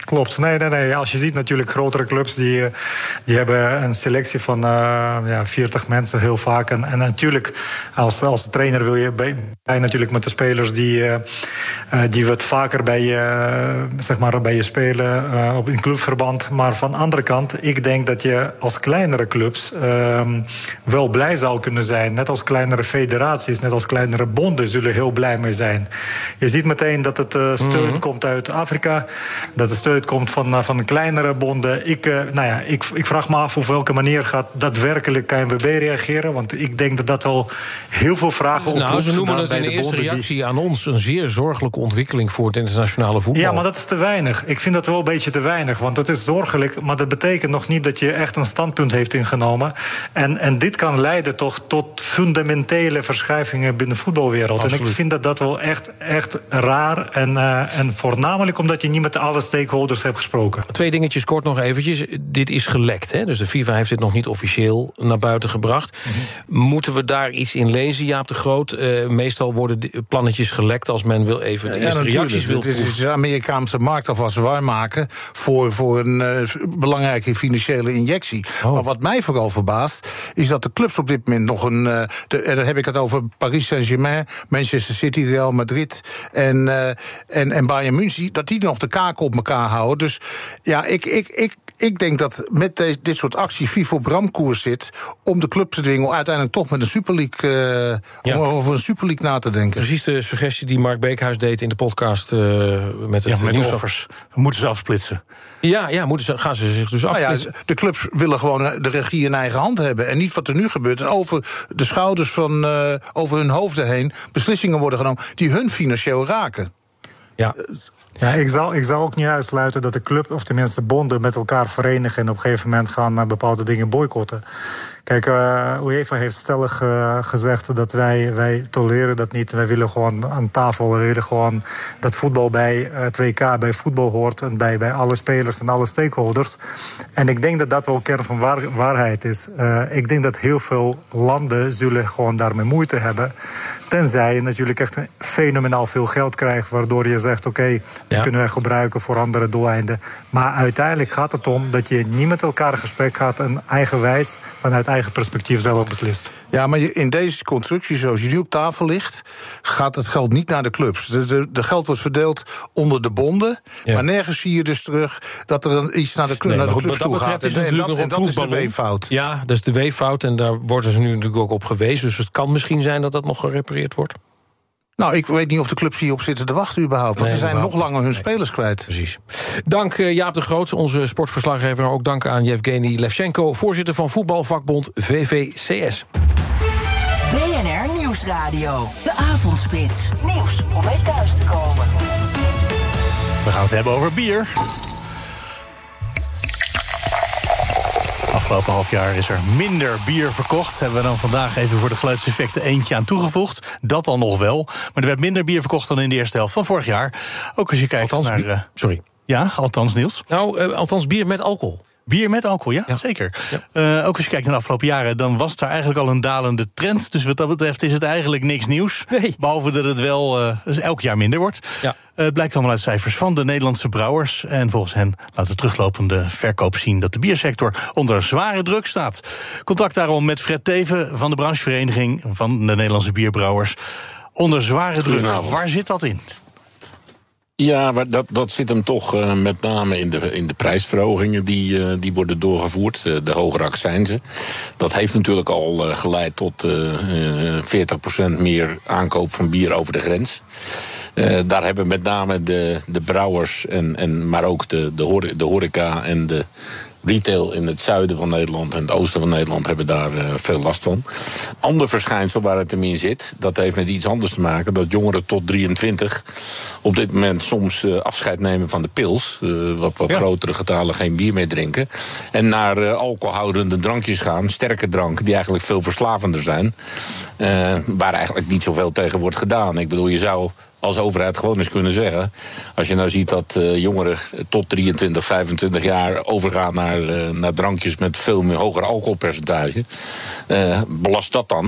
Klopt. Nee, nee, nee. Als je ziet natuurlijk grotere clubs die, die hebben een selectie van uh, ja, veertig mensen heel vaak. En, en natuurlijk, als, als trainer wil je bij, bij natuurlijk met de spelers die, uh, die wat vaker bij je, zeg maar, bij je spelen uh, op in clubverband. Maar van de andere kant, ik denk dat je als kleinere clubs uh, wel blij zou kunnen zijn. Net als kleinere federaties, net als kleinere bonden zullen heel blij mee zijn. Je ziet meteen dat het uh, steun mm-hmm. komt uit Afrika, dat de steun komt van, uh, van kleinere bonden. Ik, uh, nou ja, ik, ik vraag me af op welke manier gaat daadwerkelijk K N V B reageren. Want ik denk dat dat wel heel veel vragen oproept. Nou, ze noemen het in de eerste reactie die... aan ons een zeer zorgelijke ontwikkeling voor het internationale voetbal. Ja, maar dat is te weinig. Ik vind dat wel een beetje te weinig. Want dat is zorgelijk, maar dat betekent nog niet dat je echt een standpunt heeft ingenomen. En, en dit kan leiden toch tot fundamentele verschuivingen binnen de voetbalwereld. Absoluut. En ik vind dat dat wel echt, echt raar. En, uh, en voornamelijk omdat je niet met alle stakeholders hebt gesproken. Twee dingetjes kort nog eventjes. Dit is gelekt, hè? Dus de FIFA heeft dit nog niet officieel naar buiten gebracht. Mm-hmm. Moeten we daar iets in lezen, Jaap de Groot? Uh, meestal worden die plannetjes gelekt als men wil even de ja, eerste ja, reacties wil. Het is de Amerikaanse markt alvast warm maken voor, voor een uh, belangrijke financiële injectie. Oh. Maar wat mij vooral verbaast, is dat de clubs op dit moment nog een... Uh, de, en dan heb ik het over Paris Saint-Germain, Manchester City, Real Madrid en, uh, en, en Bayern München, dat die nog de kaken op elkaar houden. Dus ja, ik, ik, ik, ik denk dat met deze, dit soort actie FIFA op ramkoers zit om de club te dwingen om uiteindelijk toch met een Super League, uh, ja. om over een Super League na te denken. Precies de suggestie die Mark Beekhuis deed in de podcast uh, met het ja, met nieuwsoffers. We moeten ze afsplitsen. Ja, ja moeten ze, gaan ze zich dus afsplitsen. Nou ja, de clubs willen gewoon de regie in eigen hand hebben. En niet wat er nu gebeurt. En over de schouders van, uh, over hun hoofden heen beslissingen worden genomen die hun financieel raken. Ja. Ja, ik zou, ik zou ook niet uitsluiten dat de club, of tenminste bonden, met elkaar verenigen en op een gegeven moment gaan naar bepaalde dingen boycotten. Kijk, uh, UEFA heeft stellig uh, gezegd dat wij, wij tolereren dat niet. Wij willen gewoon aan tafel, we willen gewoon dat voetbal bij het W K, bij voetbal hoort en bij, bij alle spelers en alle stakeholders. En ik denk dat dat wel kern van waar, waarheid is. Uh, ik denk dat heel veel landen zullen gewoon daarmee moeite hebben. Tenzij je natuurlijk echt fenomenaal veel geld krijgt, waardoor je zegt, oké, okay, die ja. kunnen wij gebruiken voor andere doeleinden. Maar uiteindelijk gaat het om dat je niet met elkaar in gesprek gaat en eigenwijs vanuit eigen perspectief zelf beslist. Ja, maar in deze constructie zoals die nu op tafel ligt, gaat het geld niet naar de clubs. De, de, de geld wordt verdeeld onder de bonden, ja. maar nergens zie je dus terug dat er dan iets naar de, nee, naar de clubs toe gaat. Is en, en dat, en dat is de weeffout. Ja, dat is de weeffout en daar worden ze nu natuurlijk ook op gewezen. Dus het kan misschien zijn dat dat nog gerepareerd wordt. Nou, ik weet niet of de clubs hierop zitten te wachten überhaupt. Want nee, ze zijn nog langer hun nee. spelers kwijt. Precies. Dank uh, Jaap de Groot, onze sportverslaggever. Ook dank aan Yevgeny Levchenko, voorzitter van voetbalvakbond V V C S. B N R Nieuwsradio. De Avondspits. Nieuws om mee thuis te komen. We gaan het hebben over bier. Afgelopen half jaar is er minder bier verkocht. Hebben we dan vandaag even voor de geluidseffecten eentje aan toegevoegd. Dat dan nog wel. Maar er werd minder bier verkocht dan in de eerste helft van vorig jaar. Ook als je kijkt althans, naar... Uh, sorry. Ja, althans Niels. Nou, uh, althans bier met alcohol. Bier met alcohol, ja, ja. zeker. Ja. Uh, ook als je kijkt naar de afgelopen jaren, dan was daar eigenlijk al een dalende trend. Dus wat dat betreft is het eigenlijk niks nieuws. Nee. Behalve dat het wel uh, dus elk jaar minder wordt. Ja. Uh, het blijkt allemaal uit cijfers van de Nederlandse brouwers. En volgens hen laat de teruglopende verkoop zien dat de biersector onder zware druk staat. Contact daarom met Fred Teven van de branchevereniging van de Nederlandse bierbrouwers. Onder zware druk, waar zit dat in? Ja, maar dat, dat zit hem toch uh, met name in de, in de prijsverhogingen die, uh, die worden doorgevoerd. Uh, de hogere accijnzen. Dat heeft natuurlijk al uh, geleid tot uh, uh, veertig procent meer aankoop van bier over de grens. Uh, daar hebben met name de, de brouwers, en, en, maar ook de, de, hore, de horeca en de retail in het zuiden van Nederland en het oosten van Nederland hebben daar uh, veel last van. Ander verschijnsel waar het hem in zit, dat heeft met iets anders te maken. Dat jongeren tot drieëntwintig op dit moment soms uh, afscheid nemen van de pils. Uh, wat wat ja. grotere getalen geen bier meer drinken. En naar uh, alcoholhoudende drankjes gaan, sterke dranken, die eigenlijk veel verslavender zijn. Uh, waar eigenlijk niet zoveel tegen wordt gedaan. Ik bedoel, je zou als overheid gewoon eens kunnen zeggen, als je nou ziet dat uh, jongeren tot drieëntwintig, vijfentwintig jaar overgaan naar, uh, naar drankjes met veel meer hoger alcoholpercentage, uh, belast dat dan.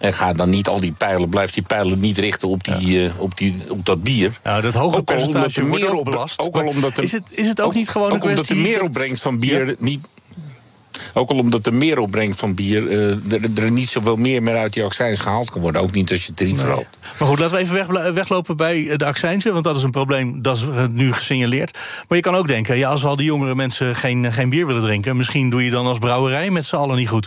En ga dan niet al die pijlen, blijf die pijlen niet richten op, die, ja. uh, op, die, op dat bier. Nou, dat hoge ook percentage wordt ook op, belast. Ook al omdat de, is, het, is het ook, ook niet gewoon een kwestie... Ook omdat de meeropbrengst van bier ja. niet... Ook al omdat de meeropbrengst van bier... Uh, er, er niet zoveel meer meer uit die accijns gehaald kan worden. Ook niet als je tarief verhoogt. Nee. Maar goed, laten we even weg, weglopen bij de accijnzen. Want dat is een probleem, dat is nu gesignaleerd. Maar je kan ook denken, ja, als al die jongere mensen geen, geen bier willen drinken... misschien doe je dan als brouwerij met z'n allen niet goed.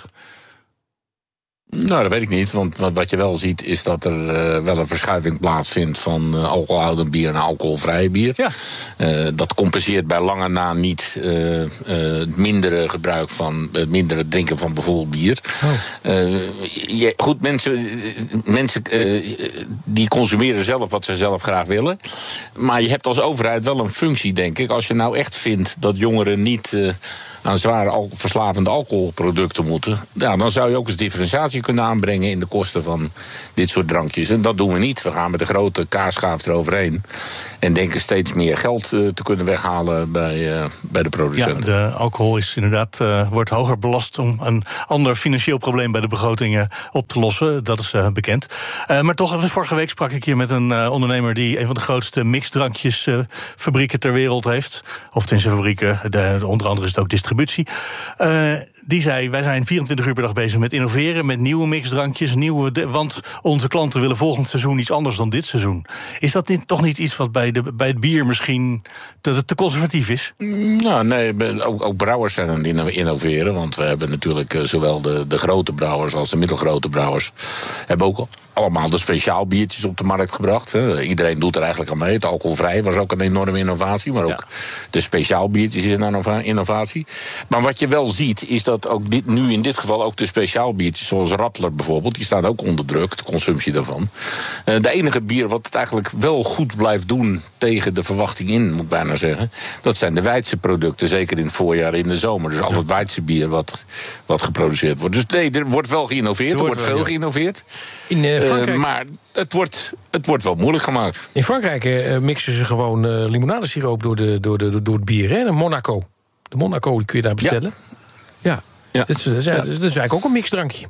Nou, dat weet ik niet, want wat je wel ziet is dat er uh, wel een verschuiving plaatsvindt van uh, alcoholhoudend bier naar alcoholvrij bier. Ja. Uh, dat compenseert bij lange na niet uh, uh, het mindere gebruik van, het mindere drinken van bijvoorbeeld bier. Oh. Uh, je, goed, mensen, mensen uh, die consumeren zelf wat ze zelf graag willen. Maar je hebt als overheid wel een functie, denk ik. Als je nou echt vindt dat jongeren niet uh, aan zware al- verslavende alcoholproducten moeten, ja, dan zou je ook eens differentiatie kunnen aanbrengen in de kosten van dit soort drankjes. En dat doen we niet. We gaan met een grote kaarschaaf eroverheen en denken steeds meer geld uh, te kunnen weghalen bij, uh, bij de producenten. Ja, de alcohol is inderdaad, uh, wordt hoger belast om een ander financieel probleem bij de begrotingen op te lossen. Dat is uh, bekend. Uh, maar toch, vorige week sprak ik hier met een uh, ondernemer die een van de grootste mixdrankjesfabrieken uh, ter wereld heeft. Of tenminste fabrieken, de, onder andere is het ook distributie. Uh, Die zei, wij zijn vierentwintig uur per dag bezig met innoveren, met nieuwe mixdrankjes, nieuwe de, want onze klanten willen volgend seizoen iets anders dan dit seizoen. Is dat niet, toch niet iets wat bij, de, bij het bier misschien te, te conservatief is? Nou, nee, ook, ook brouwers zijn aan het innoveren, want we hebben natuurlijk uh, zowel de, de grote brouwers als de middelgrote brouwers hebben ook allemaal de speciaal biertjes op de markt gebracht. Hè. Iedereen doet er eigenlijk aan mee. Het alcoholvrij was ook een enorme innovatie, maar ook ja. de speciaal biertjes is een innovatie. Maar wat je wel ziet, is dat ook dit, nu in dit geval ook de speciaal biertjes, zoals Radler bijvoorbeeld, die staan ook onder druk, de consumptie daarvan. Uh, de enige bier wat het eigenlijk wel goed blijft doen tegen de verwachting in, moet ik bijna zeggen, dat zijn de Weidse producten, zeker in het voorjaar en in de zomer. Dus al het Weidse bier wat, wat geproduceerd wordt. Dus nee, er wordt wel geïnnoveerd, er, er wordt veel geïnnoveerd. In uh, Frankrijk. Uh, maar het wordt, het wordt wel moeilijk gemaakt. In Frankrijk uh, mixen ze gewoon uh, limonadesiroop door, de, door, de, door het bier, hè? De Monaco. De Monaco die kun je daar bestellen. Ja. ja. Ja. Dat, is, dat, is, ja. dat is eigenlijk ook een mixdrankje.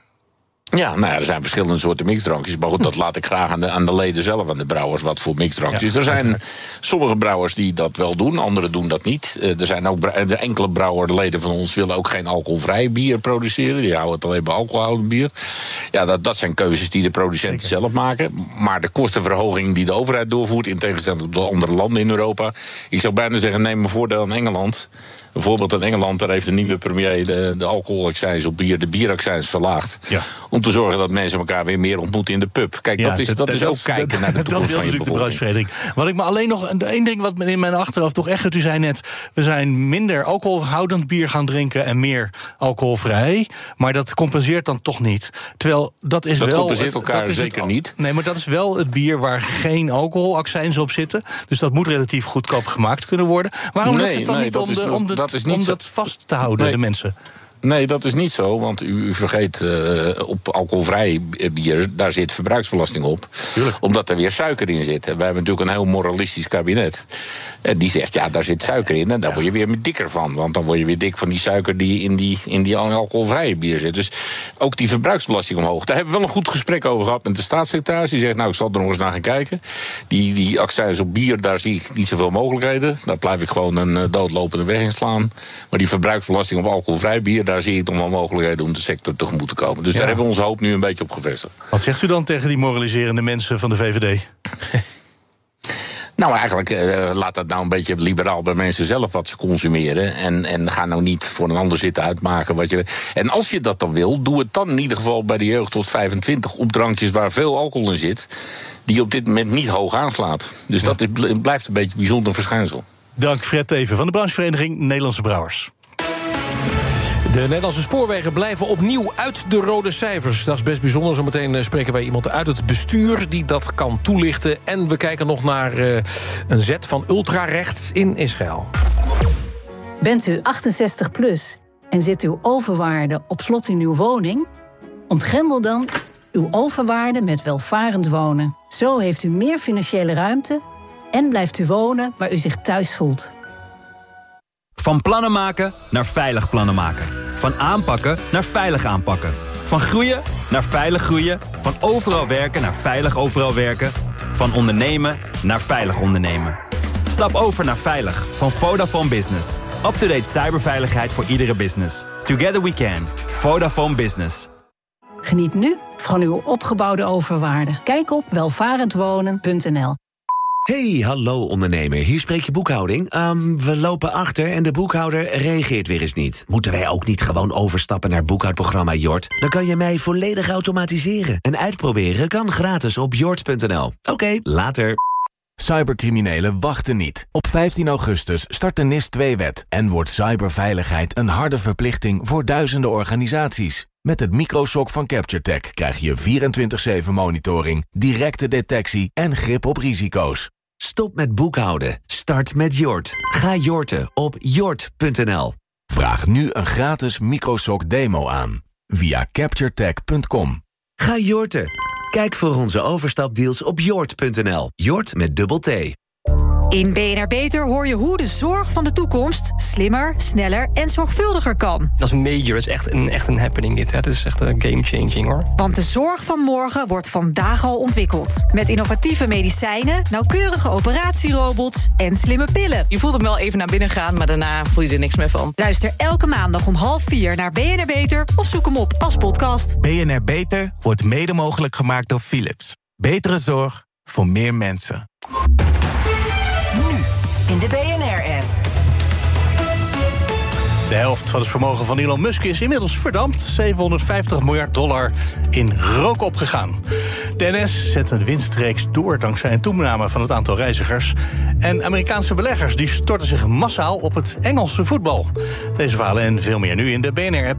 Ja, nou ja, er zijn verschillende soorten mixdrankjes. Maar goed, dat laat ik graag aan de, aan de leden zelf, aan de brouwers, wat voor mixdrankjes. Ja, er zijn uiteraard. sommige brouwers die dat wel doen, anderen doen dat niet. Uh, er zijn ook er enkele brouwer, de leden van ons, willen ook geen alcoholvrij bier produceren. Die houden het alleen bij alcoholhoudend bier. Ja, dat, dat zijn keuzes die de producenten Zeker. zelf maken. Maar de kostenverhoging die de overheid doorvoert, in tegenstelling tot andere landen in Europa, ik zou bijna zeggen, neem een voordeel aan Engeland. Bijvoorbeeld in Engeland, daar heeft de nieuwe premier de, de alcoholaccijns op bier, de bieraccijns verlaagd. Ja. Om te zorgen dat mensen elkaar weer meer ontmoeten in de pub. Kijk, ja, dat is, dat, dat is ook dat, kijken dat, naar de toekomst van je bevolking. De branchevereniging. Wat ik me alleen nog, één ding wat in mijn achterhoofd toch echt, u zei net, we zijn minder alcoholhoudend bier gaan drinken en meer alcoholvrij. Maar dat compenseert dan toch niet. Terwijl dat is dat wel. Dat compenseert elkaar dat is zeker het, niet. Nee, maar dat is wel het bier waar geen alcoholaccijns op zitten. Dus dat moet relatief goedkoop gemaakt kunnen worden. Waarom nee, lukt het dan nee, niet om, de, om, de, dat is om niet dat vast te houden, nee. de mensen? Nee, dat is niet zo, want u, u vergeet uh, op alcoholvrij bier, daar zit verbruiksbelasting op. Tuurlijk. Omdat er weer suiker in zit. En wij hebben natuurlijk een heel moralistisch kabinet. En die zegt, ja, daar zit suiker in en daar ja. word je weer dikker van. Want dan word je weer dik van die suiker die in die, in die alcoholvrije bier zit. Dus ook die verbruiksbelasting omhoog. Daar hebben we wel een goed gesprek over gehad met de staatssecretaris. Die zegt, nou, ik zal er nog eens naar gaan kijken. Die, die accijns op bier, daar zie ik niet zoveel mogelijkheden. Daar blijf ik gewoon een uh, doodlopende weg in slaan. Maar die verbruiksbelasting op alcoholvrij bier, daar zie ik nog wel mogelijkheden om de sector tegemoet te komen. Dus ja. daar hebben we onze hoop nu een beetje op gevestigd. Wat zegt u dan tegen die moraliserende mensen van de V V D? Nou, eigenlijk uh, laat dat nou een beetje liberaal bij mensen zelf wat ze consumeren. En, en ga nou niet voor een ander zitten uitmaken wat je. En als je dat dan wil, doe het dan in ieder geval bij de jeugd tot vijfentwintig op drankjes waar veel alcohol in zit, die op dit moment niet hoog aanslaat. Dus ja. dat is, blijft een beetje een bijzonder verschijnsel. Dank Fred Teven van de branchevereniging Nederlandse Brouwers. De Nederlandse spoorwegen blijven opnieuw uit de rode cijfers. Dat is best bijzonder. Zometeen spreken wij iemand uit het bestuur die dat kan toelichten. En we kijken nog naar uh, een zet van ultrarechts in Israël. Bent u achtenzestig plus en zit uw overwaarde op slot in uw woning? Ontgrendel dan uw overwaarde met welvarend wonen. Zo heeft u meer financiële ruimte en blijft u wonen waar u zich thuis voelt. Van plannen maken naar veilig plannen maken. Van aanpakken naar veilig aanpakken. Van groeien naar veilig groeien. Van overal werken naar veilig overal werken. Van ondernemen naar veilig ondernemen. Stap over naar Veilig van Vodafone Business. Up-to-date cyberveiligheid voor iedere business. Together we can. Vodafone Business. Geniet nu van uw opgebouwde overwaarde. Kijk op welvarendwonen punt n l. Hey, hallo ondernemer. Hier spreek je boekhouding. Um, we lopen achter en de boekhouder reageert weer eens niet. Moeten wij ook niet gewoon overstappen naar boekhoudprogramma Jort? Dan kan je mij volledig automatiseren. En uitproberen kan gratis op jort punt n l. Oké, okay, later. Cybercriminelen wachten niet. Op vijftien augustus start de N I S twee wet... en wordt cyberveiligheid een harde verplichting voor duizenden organisaties. Met het microsok van CaptureTech krijg je vierentwintig zeven monitoring... directe detectie en grip op risico's. Stop met boekhouden. Start met Jort. Ga Jorten op jort punt n l. Vraag nu een gratis microsok demo aan. Via capturetech punt com. Ga Jorten. Kijk voor onze overstapdeals op jort punt n l. Jort met dubbel T. In B N R Beter hoor je hoe de zorg van de toekomst slimmer, sneller en zorgvuldiger kan. Dat is major, dat is echt een, echt een happening dit. Hè. Dat is echt een game-changing hoor. Want de zorg van morgen wordt vandaag al ontwikkeld. Met innovatieve medicijnen, nauwkeurige operatierobots en slimme pillen. Je voelt hem wel even naar binnen gaan, maar daarna voel je er niks meer van. Luister elke maandag om half vier naar B N R Beter of zoek hem op als podcast. B N R Beter wordt mede mogelijk gemaakt door Philips. Betere zorg voor meer mensen. In de B N R-app. De helft van het vermogen van Elon Musk is inmiddels verdampt. zevenhonderdvijftig miljard dollar in rook opgegaan. De N S zet een winstreeks door dankzij een toename van het aantal reizigers. En Amerikaanse beleggers die storten zich massaal op het Engelse voetbal. Deze verhalen en veel meer nu in de B N R-app.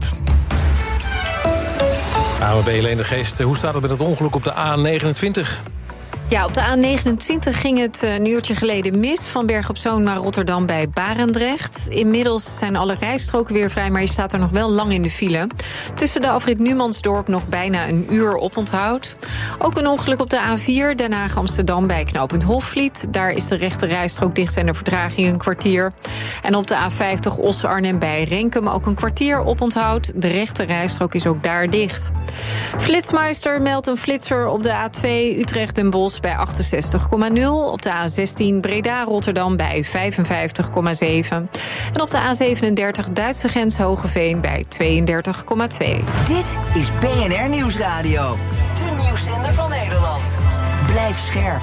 A W B Helene de Geest, hoe staat het met het ongeluk op de A negenentwintig? Ja, op de A negenentwintig ging het een uurtje geleden mis... van Berg op Zoom naar Rotterdam bij Barendrecht. Inmiddels zijn alle rijstroken weer vrij... maar je staat er nog wel lang in de file. Tussen de afrit Numansdorp nog bijna een uur oponthoud. Ook een ongeluk op de A vier, Den Haag-Amsterdam bij knooppunt Hofvliet. Daar is de rechte rijstrook dicht en de vertraging een kwartier. En op de A vijftig Oss-Arnhem bij Renkum ook een kwartier oponthoud. De rechte rijstrook is ook daar dicht. Flitsmeister meldt een flitser op de A twee Utrecht-Den Bosch bij achtenzestig komma nul. Op de A zestien Breda-Rotterdam bij vijfenvijftig komma zeven. En op de A zevenendertig Duitse grens Hogeveen bij tweeëndertig komma twee. Dit is B N R Nieuwsradio. De nieuwszender van Nederland. Blijf scherp.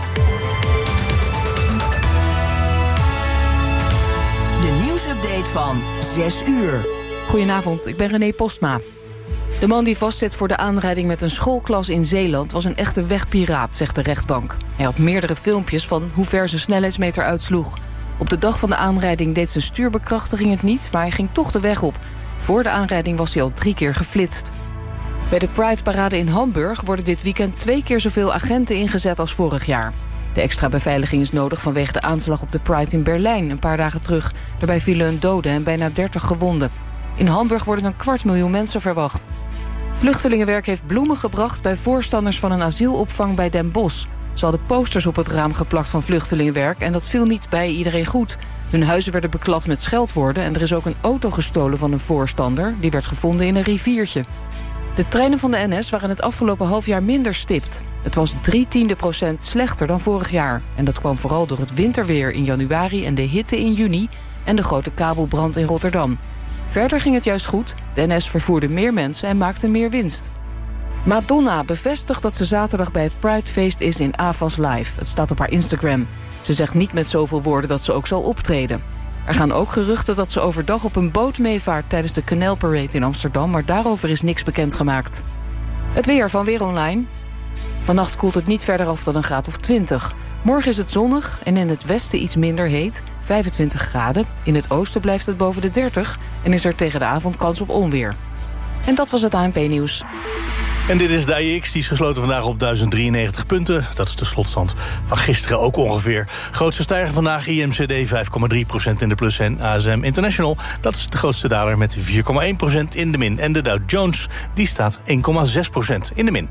De nieuwsupdate van zes uur. Goedenavond, ik ben René Postma. De man die vastzit voor de aanrijding met een schoolklas in Zeeland... was een echte wegpiraat, zegt de rechtbank. Hij had meerdere filmpjes van hoe ver zijn snelheidsmeter uitsloeg. Op de dag van de aanrijding deed zijn stuurbekrachtiging het niet... maar hij ging toch de weg op. Voor de aanrijding was hij al drie keer geflitst. Bij de Pride-parade in Hamburg worden dit weekend... twee keer zoveel agenten ingezet als vorig jaar. De extra beveiliging is nodig vanwege de aanslag op de Pride in Berlijn... een paar dagen terug. Daarbij vielen een dode en bijna dertig gewonden. In Hamburg worden een kwart miljoen mensen verwacht. Vluchtelingenwerk heeft bloemen gebracht bij voorstanders van een asielopvang bij Den Bosch. Ze hadden posters op het raam geplakt van Vluchtelingenwerk... en dat viel niet bij iedereen goed. Hun huizen werden beklad met scheldwoorden... en er is ook een auto gestolen van een voorstander. Die werd gevonden in een riviertje. De treinen van de N S waren het afgelopen half jaar minder stipt. Het was drie tiende procent slechter dan vorig jaar. En dat kwam vooral door het winterweer in januari en de hitte in juni... en de grote kabelbrand in Rotterdam. Verder ging het juist goed. De N S vervoerde meer mensen en maakte meer winst. Madonna bevestigt dat ze zaterdag bij het Pridefeest is in Avas Live. Het staat op haar Instagram. Ze zegt niet met zoveel woorden dat ze ook zal optreden. Er gaan ook geruchten dat ze overdag op een boot meevaart... tijdens de Canal Parade in Amsterdam, maar daarover is niks bekendgemaakt. Het weer van Weer Online. Vannacht koelt het niet verder af dan een graad of twintig. Morgen is het zonnig en in het westen iets minder heet, vijfentwintig graden. In het oosten blijft het boven de dertig en is er tegen de avond kans op onweer. En dat was het A N P-nieuws. En dit is de A E X, die is gesloten vandaag op duizend drieënnegentig punten. Dat is de slotstand van gisteren ook ongeveer. Grootste stijger vandaag I M C D vijf komma drie procent in de plus en A S M International. Dat is de grootste daler met vier komma één procent in de min. En de Dow Jones, die staat één komma zes procent in de min.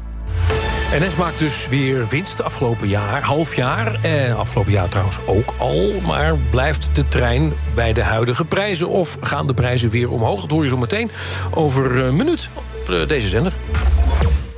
N S maakt dus weer winst afgelopen jaar, half jaar. Eh, afgelopen jaar trouwens ook al. Maar blijft de trein bij de huidige prijzen? Of gaan de prijzen weer omhoog? Dat hoor je zo meteen over een minuut op deze zender.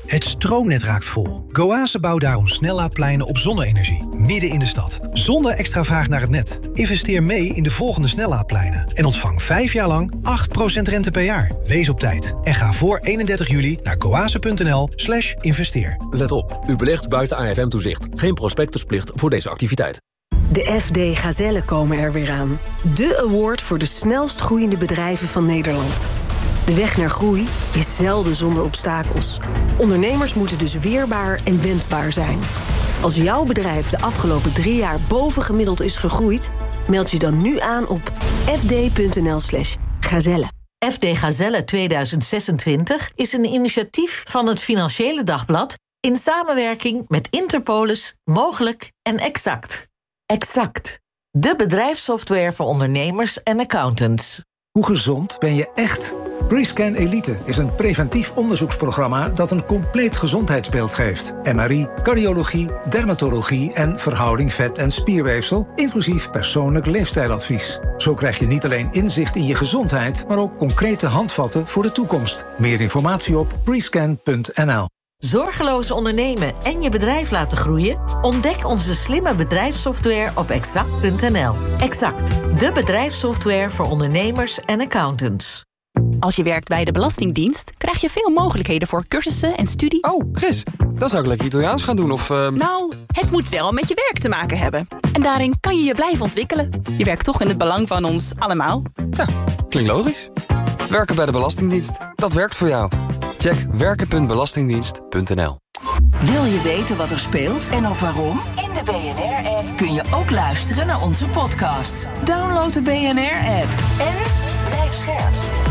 Het stroomnet raakt vol. Goase bouwt daarom snellaadpleinen op zonne-energie. Midden in de stad. Zonder extra vraag naar het net. Investeer mee in de volgende snellaadpleinen. En ontvang vijf jaar lang acht procent rente per jaar. Wees op tijd. En ga voor eenendertig juli naar goase.nl slash investeer. Let op, u belegt buiten A F M-toezicht. Geen prospectusplicht voor deze activiteit. De F D Gazellen komen er weer aan. De award voor de snelst groeiende bedrijven van Nederland. De weg naar groei is zelden zonder obstakels. Ondernemers moeten dus weerbaar en wendbaar zijn. Als jouw bedrijf de afgelopen drie jaar bovengemiddeld is gegroeid, meld je dan nu aan op fd.nl slash gazelle. F D Gazelle tweeduizend zesentwintig is een initiatief van het Financiële Dagblad in samenwerking met Interpolis, Mogelijk en Exact. Exact, de bedrijfssoftware voor ondernemers en accountants. Hoe gezond ben je echt? Prescan Elite is een preventief onderzoeksprogramma dat een compleet gezondheidsbeeld geeft. M R I, cardiologie, dermatologie en verhouding vet- en spierweefsel, inclusief persoonlijk leefstijladvies. Zo krijg je niet alleen inzicht in je gezondheid, maar ook concrete handvatten voor de toekomst. Meer informatie op prescan punt n l. Zorgeloos ondernemen en je bedrijf laten groeien? Ontdek onze slimme bedrijfssoftware op exact punt n l. Exact, de bedrijfssoftware voor ondernemers en accountants. Als je werkt bij de Belastingdienst, krijg je veel mogelijkheden voor cursussen en studie. Oh, Chris, dan zou ik lekker Italiaans gaan doen of... Uh... Nou, het moet wel met je werk te maken hebben. En daarin kan je je blijven ontwikkelen. Je werkt toch in het belang van ons allemaal. Ja, klinkt logisch. Werken bij de Belastingdienst, dat werkt voor jou. Check werken punt belastingdienst punt n l. Wil je weten wat er speelt en ook waarom? In de B N R-app kun je ook luisteren naar onze podcast. Download de B N R-app en blijf scherp.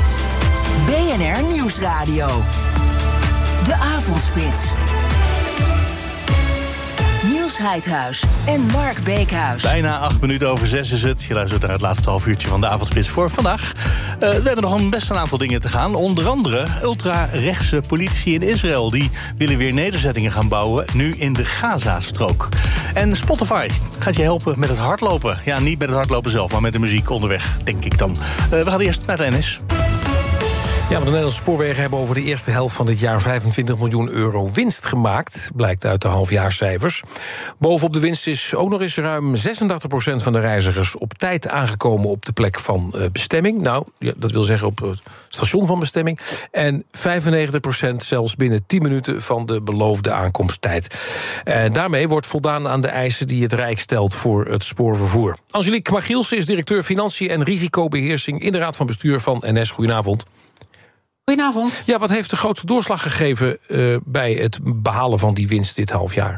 B N R Nieuwsradio. De Avondspits. Niels Heidhuis en Mark Beekhuis. Bijna acht minuten over zes is het. Je luistert naar het laatste half uurtje van de Avondspits voor vandaag. Uh, we hebben nog een best een aantal dingen te gaan. Onder andere ultra-rechtse politici in Israël. Die willen weer nederzettingen gaan bouwen, nu in de Gaza-strook. En Spotify gaat je helpen met het hardlopen. Ja, niet met het hardlopen zelf, maar met de muziek onderweg, denk ik dan. Uh, we gaan eerst naar de N S. Ja, maar de Nederlandse spoorwegen hebben over de eerste helft van dit jaar vijfentwintig miljoen euro winst gemaakt, blijkt uit de halfjaarscijfers. Bovenop de winst is ook nog eens ruim zesentachtig procent van de reizigers op tijd aangekomen op de plek van uh, bestemming. Nou, ja, dat wil zeggen op het station van bestemming. En vijfennegentig procent zelfs binnen tien minuten van de beloofde aankomsttijd. En daarmee wordt voldaan aan de eisen die het Rijk stelt voor het spoorvervoer. Angelique Magielsen is directeur Financiën en Risicobeheersing in de Raad van Bestuur van N S. Goedenavond. Goedenavond. Ja, wat heeft de grootste doorslag gegeven uh, bij het behalen van die winst dit half jaar?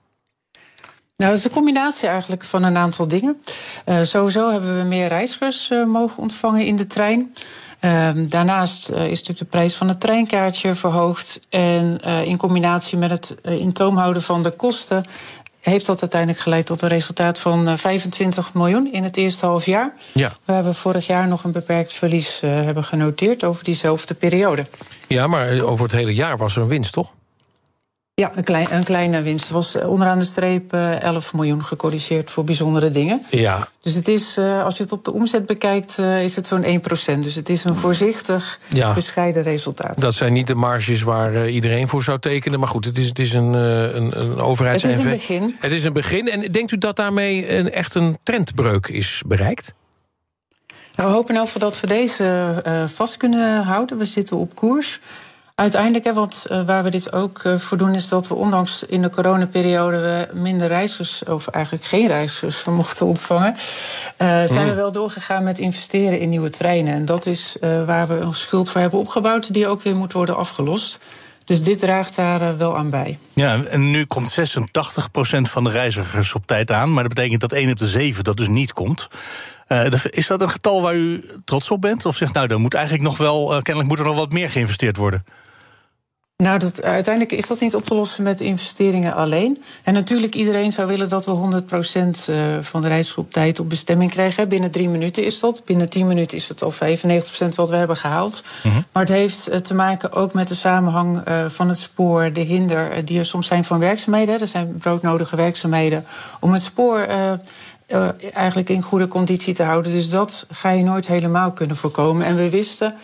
Nou, het is een combinatie eigenlijk van een aantal dingen. Uh, sowieso hebben we meer reizigers uh, mogen ontvangen in de trein. Uh, daarnaast uh, is natuurlijk de prijs van het treinkaartje verhoogd. En uh, in combinatie met het uh, in toom houden van de kosten heeft dat uiteindelijk geleid tot een resultaat van vijfentwintig miljoen in het eerste half jaar. Ja. Waar we vorig jaar nog een beperkt verlies uh, hebben genoteerd over diezelfde periode. Ja, maar over het hele jaar was er een winst, toch? Ja, een, klein, een kleine winst. Het was onderaan de streep uh, elf miljoen gecorrigeerd voor bijzondere dingen. Ja. Dus het is, uh, als je het op de omzet bekijkt, uh, is het zo'n één procent. Dus het is een voorzichtig, ja. bescheiden resultaat. Dat zijn niet de marges waar uh, iedereen voor zou tekenen. Maar goed, het is, het is een, uh, een, een overheids... Het is een begin. Het is een begin. En denkt u dat daarmee een, echt een trendbreuk is bereikt? Nou, we hopen in elk geval dat we deze uh, vast kunnen houden. We zitten op koers. Uiteindelijk, hè, want uh, waar we dit ook uh, voor doen, is dat we ondanks in de coronaperiode we minder reizigers, of eigenlijk geen reizigers, mochten ontvangen, uh, zijn mm. we wel doorgegaan met investeren in nieuwe treinen. En dat is uh, waar we een schuld voor hebben opgebouwd, die ook weer moet worden afgelost. Dus dit draagt daar uh, wel aan bij. Ja, en nu komt zesentachtig procent van de reizigers op tijd aan, maar dat betekent dat één op de zeven dat dus niet komt. Uh, is dat een getal waar u trots op bent? Of zegt, nou, er moet eigenlijk nog wel, uh, kennelijk moet er nog wat meer geïnvesteerd worden? Nou, dat, uiteindelijk is dat niet op te lossen met investeringen alleen. En natuurlijk, iedereen zou willen dat we honderd procent van de reizigers op tijd op bestemming krijgen. Binnen drie minuten is dat. Binnen tien minuten is het al vijfennegentig procent wat we hebben gehaald. Mm-hmm. Maar het heeft te maken ook met de samenhang van het spoor, de hinder die er soms zijn van werkzaamheden. Er zijn broodnodige werkzaamheden om het spoor Uh, Uh, eigenlijk in goede conditie te houden. Dus dat ga je nooit helemaal kunnen voorkomen. En we wisten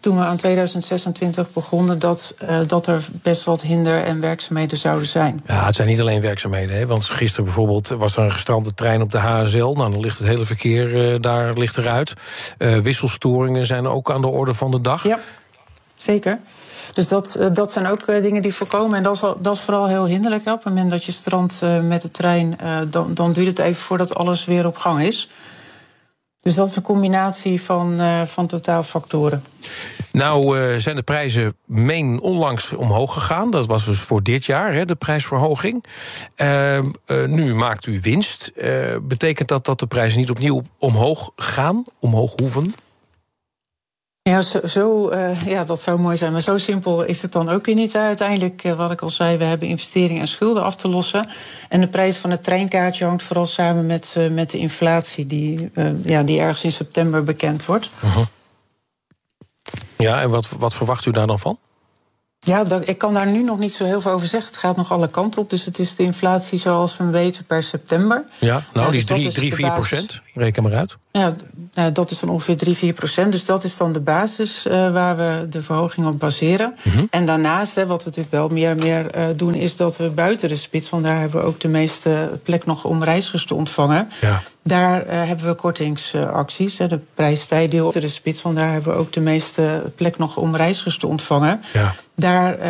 toen we aan tweeduizend zesentwintig begonnen, dat, uh, dat er best wat hinder en werkzaamheden zouden zijn. Ja, het zijn niet alleen werkzaamheden. Hè? Want gisteren bijvoorbeeld was er een gestrande trein op de H S L. Nou, dan ligt het hele verkeer uh, daar ligt eruit. Uh, wisselstoringen zijn ook aan de orde van de dag. Ja, zeker. Dus dat, uh, dat zijn ook uh, dingen die voorkomen. En dat is, al, dat is vooral heel hinderlijk. Hè? Op het moment dat je strandt uh, met de trein, uh, dan, dan duurt het even voordat alles weer op gang is. Dus dat is een combinatie van, uh, van totaalfactoren. Nou uh, zijn de prijzen meen onlangs omhoog gegaan. Dat was dus voor dit jaar, hè, de prijsverhoging. Uh, uh, nu maakt u winst. Uh, betekent dat dat de prijzen niet opnieuw omhoog gaan, omhoog hoeven? Ja, zo, zo, uh, ja, dat zou mooi zijn. Maar zo simpel is het dan ook weer niet. Uiteindelijk, uh, wat ik al zei, we hebben investeringen en schulden af te lossen. En de prijs van het treinkaartje hangt vooral samen met, uh, met de inflatie die, uh, ja, die ergens in september bekend wordt. Uh-huh. Ja, en wat, wat verwacht u daar dan van? Ja, dat, ik kan daar nu nog niet zo heel veel over zeggen. Het gaat nog alle kanten op. Dus het is de inflatie zoals we hem weten per september. Ja, nou, die is dus drie, vier procent. Reken maar uit. Ja, nou, dat is dan ongeveer drie, vier procent. Dus dat is dan de basis uh, waar we de verhoging op baseren. Mm-hmm. En daarnaast, hè, wat we natuurlijk wel meer en meer uh, doen, is dat we buiten de spits, want daar hebben we ook de meeste plek nog om reizigers te ontvangen. Ja. Daar uh, hebben we kortingsacties. Uh, de prijstijdeel op de spits, want daar hebben we ook de meeste plek nog om reizigers te ontvangen. Ja. Daar uh,